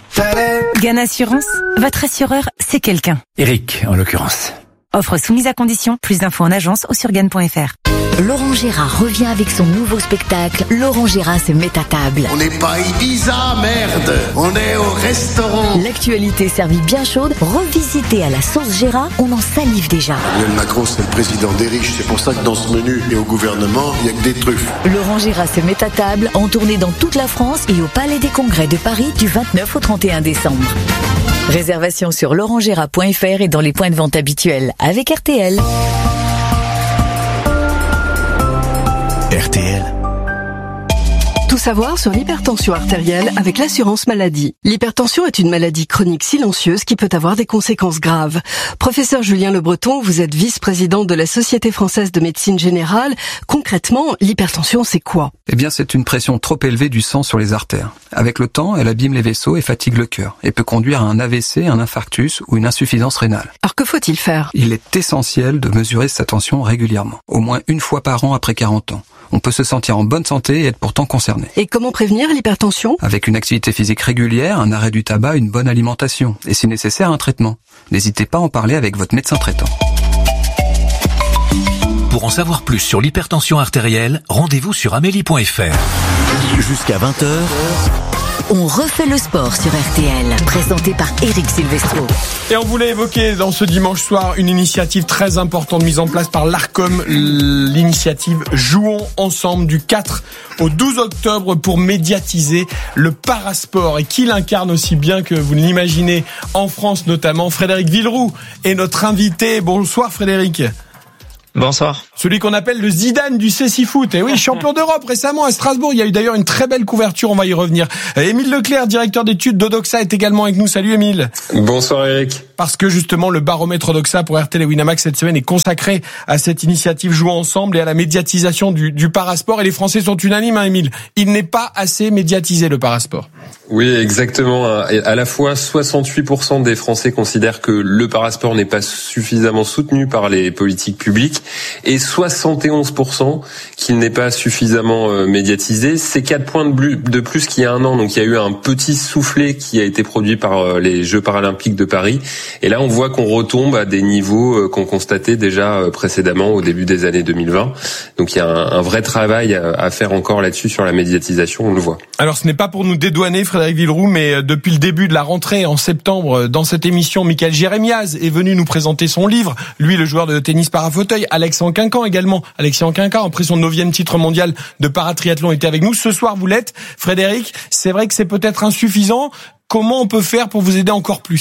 Gann Assurance, votre assureur, c'est quelqu'un. Eric, en l'occurrence. Offre soumise à condition, plus d'infos en agence ou sur gann point f r. Laurent Gérard revient avec son nouveau spectacle. Laurent Gérard se met à table. On n'est pas Ibiza, merde. On est au restaurant. L'actualité servie bien chaude, revisitée à la sauce Gérard, on en salive déjà. Emmanuel Macron, c'est le président des riches. C'est pour ça que dans ce menu et au gouvernement, il n'y a que des truffes. Laurent Gérard se met à table, en tournée dans toute la France et au Palais des Congrès de Paris du vingt-neuf au trente et un décembre. Réservation sur laurent gérard point f r et dans les points de vente habituels avec R T L. R T L. Tout savoir sur l'hypertension artérielle avec l'assurance maladie. L'hypertension est une maladie chronique silencieuse qui peut avoir des conséquences graves. Professeur Julien Le Breton, vous êtes vice-président de la Société française de médecine générale. Concrètement, l'hypertension, c'est quoi? Eh bien, c'est une pression trop élevée du sang sur les artères. Avec le temps, elle abîme les vaisseaux et fatigue le cœur et peut conduire à un A V C, un infarctus ou une insuffisance rénale. Alors que faut-il faire? Il est essentiel de mesurer sa tension régulièrement, au moins une fois par an après quarante ans. On peut se sentir en bonne santé et être pourtant concerné. Et comment prévenir l'hypertension? Avec une activité physique régulière, un arrêt du tabac, une bonne alimentation et si nécessaire un traitement. N'hésitez pas à en parler avec votre médecin traitant. Pour en savoir plus sur l'hypertension artérielle, rendez-vous sur amélie point f r. Jusqu'à vingt heures. On refait le sport sur R T L, présenté par Eric Silvestro. Et on voulait évoquer dans ce dimanche soir une initiative très importante mise en place par l'Arcom, l'initiative Jouons ensemble du quatre au douze octobre pour médiatiser le parasport et qui l'incarne aussi bien que vous l'imaginez en France notamment. Frédéric Villeroux est notre invité. Bonsoir Frédéric. Bonsoir. Celui qu'on appelle le Zidane du cécifoot. Et oui, champion d'Europe récemment à Strasbourg. Il y a eu d'ailleurs une très belle couverture, on va y revenir. Émile Leclerc, directeur d'études d'Odoxa, est également avec nous. Salut Émile. Bonsoir Eric. Parce que justement, le baromètre Odoxa pour R T L et Winamax cette semaine est consacré à cette initiative Jouons ensemble et à la médiatisation du, du parasport. Et les Français sont unanimes, hein, Émile. Il n'est pas assez médiatisé, le parasport. Oui, exactement. À la fois, soixante-huit pour cent des Français considèrent que le parasport n'est pas suffisamment soutenu par les politiques publiques et soixante et onze pour cent qu'il n'est pas suffisamment médiatisé. C'est quatre points de plus qu'il y a un an. Donc il y a eu un petit soufflet qui a été produit par les Jeux paralympiques de Paris. Et là, on voit qu'on retombe à des niveaux qu'on constatait déjà précédemment au début des années deux mille vingt. Donc il y a un, un vrai travail à faire encore là-dessus sur la médiatisation, on le voit. Alors ce n'est pas pour nous dédouaner, Frédéric Villeroux, mais depuis le début de la rentrée en septembre, dans cette émission, Michael Jérémiaz est venu nous présenter son livre. Lui, le joueur de tennis parafauteuil, Alex Anquincan également. Alexis Anquincan, après son neuvième titre mondial de paratriathlon, était avec nous. Ce soir, vous l'êtes. Frédéric, c'est vrai que c'est peut-être insuffisant. Comment on peut faire pour vous aider encore plus ?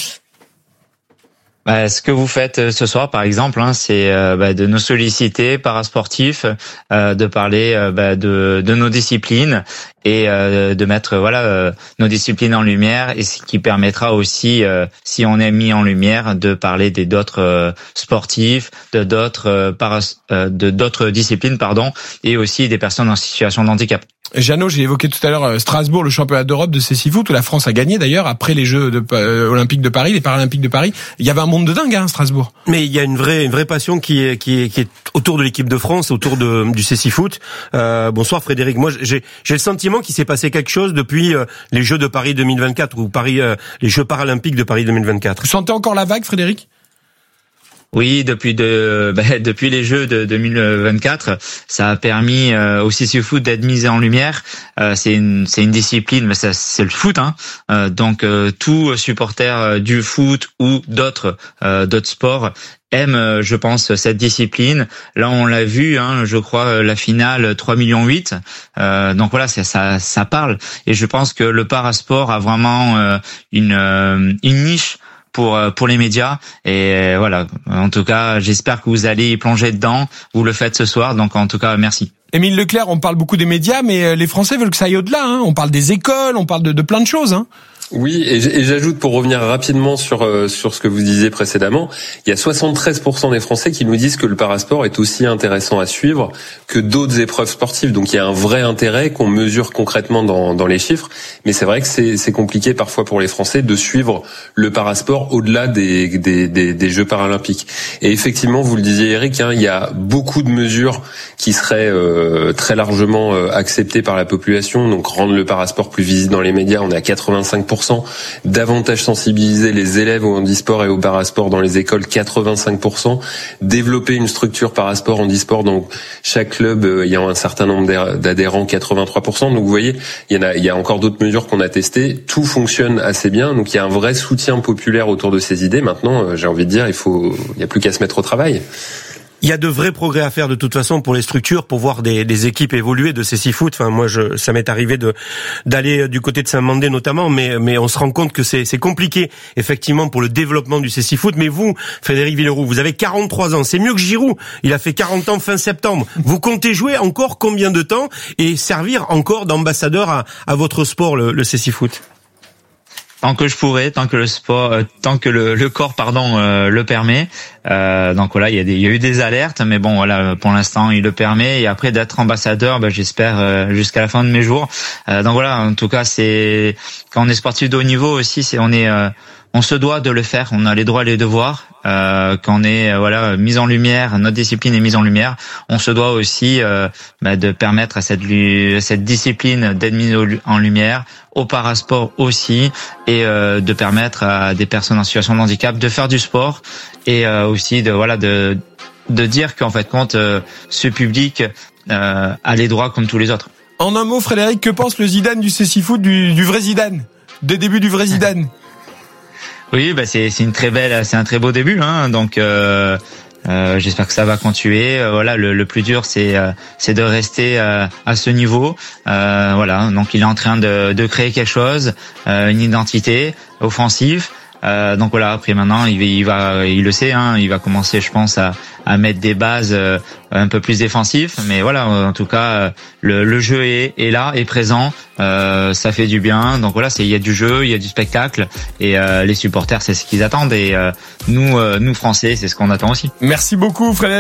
Bah, ce que vous faites ce soir, par exemple, hein, c'est euh, bah, de nous solliciter, parasportifs, euh, de parler euh, bah, de, de nos disciplines et euh, de mettre voilà euh, nos disciplines en lumière, et ce qui permettra aussi, euh, si on est mis en lumière, de parler des d'autres euh, sportifs, de d'autres euh, paras, euh, de d'autres disciplines, pardon, et aussi des personnes en situation de handicap. Jeannot, j'ai évoqué tout à l'heure Strasbourg, le championnat d'Europe de cécifoot, où la France a gagné d'ailleurs après les Jeux de, euh, olympiques de Paris, les Paralympiques de Paris. Il y avait un monde de dingue, hein, Strasbourg. Mais il y a une vraie, une vraie passion qui est, qui est, qui est autour de l'équipe de France, autour de, du cécifoot. Euh, bonsoir Frédéric. Moi, j'ai, j'ai le sentiment qu'il s'est passé quelque chose depuis euh, les Jeux de Paris deux mille vingt-quatre ou Paris, euh, les Jeux paralympiques de Paris deux mille vingt-quatre. Vous sentez encore la vague, Frédéric ? Oui, depuis de, bah, depuis les Jeux de deux mille vingt-quatre, ça a permis euh, au cécifoot d'être mis en lumière. Euh, c'est une, c'est une discipline, mais ça, c'est le foot, hein. Euh, donc euh, tout supporter du foot ou d'autres, euh, d'autres sports aime, je pense, cette discipline. Là, on l'a vu, hein, je crois, la finale trois virgule huit millions. Euh, donc voilà, ça, ça, ça parle. Et je pense que le parasport a vraiment euh, une, euh, une niche pour pour les médias, et voilà, en tout cas j'espère que vous allez y plonger dedans. Vous le faites ce soir, donc en tout cas merci. Émile Leclerc, on parle beaucoup des médias, mais les Français veulent que ça aille au-delà, hein. On parle des écoles, on parle de, de plein de choses, hein. Oui, et j'ajoute, pour revenir rapidement sur euh, sur ce que vous disiez précédemment, il y a soixante-treize pour cent des Français qui nous disent que le parasport est aussi intéressant à suivre que d'autres épreuves sportives. Donc il y a un vrai intérêt qu'on mesure concrètement dans dans les chiffres, mais c'est vrai que c'est c'est compliqué parfois pour les Français de suivre le parasport au-delà des des des, des Jeux paralympiques. Et effectivement, vous le disiez Eric, hein, il y a beaucoup de mesures qui seraient euh, très largement euh, acceptées par la population. Donc rendre le parasport plus visible dans les médias, on est à quatre-vingt-cinq pour cent. Davantage sensibiliser les élèves au handisport et au parasport dans les écoles, quatre-vingt-cinq pour cent. Développer une structure parasport handisport dans chaque club euh, ayant un certain nombre d'adhérents, quatre-vingt-trois pour cent. Donc vous voyez, il y en a, il y a encore d'autres mesures qu'on a testées. Tout fonctionne assez bien. Donc il y a un vrai soutien populaire autour de ces idées. Maintenant, euh, j'ai envie de dire, il faut, il n'y a plus qu'à se mettre au travail. Il y a de vrais progrès à faire de toute façon pour les structures, pour voir des, des équipes évoluer de ces six foot. Enfin, moi, je, ça m'est arrivé de d'aller du côté de Saint-Mandé notamment, mais mais on se rend compte que c'est c'est compliqué effectivement pour le développement du C six foot. Mais vous, Frédéric Villeroux, vous avez quarante-trois ans, c'est mieux que Giroud. Il a fait quarante ans fin septembre. Vous comptez jouer encore combien de temps et servir encore d'ambassadeur à, à votre sport, le, le C six foot? Tant que je pourrai, tant que le sport, euh, tant que le, le corps, pardon, euh, le permet. Euh, donc voilà, il y a des, il y a eu des alertes, mais bon, voilà, pour l'instant, il le permet. Et après d'être ambassadeur, ben, j'espère euh, jusqu'à la fin de mes jours. Euh, donc voilà, en tout cas, c'est quand on est sportif de haut niveau aussi, c'est on est, euh, on se doit de le faire. On a les droits et les devoirs. Euh, quand on est euh, voilà mise en lumière, notre discipline est mise en lumière, on se doit aussi euh, bah, de permettre à cette cette discipline d'être mise en lumière, au parasport aussi, et euh, de permettre à des personnes en situation de handicap de faire du sport, et euh, aussi de voilà de de dire qu'en fait compte euh, ce public euh, a les droits comme tous les autres. En un mot, Frédéric, que pense le Zidane du C six foot, du, du vrai Zidane, des débuts du vrai Zidane? Oui, bah c'est c'est une très belle, c'est un très beau début, hein. Donc euh, euh, j'espère que ça va continuer. Euh, voilà, le, le plus dur c'est euh, c'est de rester euh, à ce niveau. Euh, voilà, donc il est en train de de créer quelque chose, euh, une identité offensive. Euh, donc voilà, après maintenant il va, il va, il le sait, hein, il va commencer, je pense, à, à mettre des bases euh, un peu plus défensives. Mais voilà, en tout cas, le, le jeu est, est là, est présent, euh, ça fait du bien. Donc voilà, c'est il y a du jeu, il y a du spectacle, et euh, les supporters, c'est ce qu'ils attendent. Et euh, nous, euh, nous Français, c'est ce qu'on attend aussi. Merci beaucoup, Frédéric.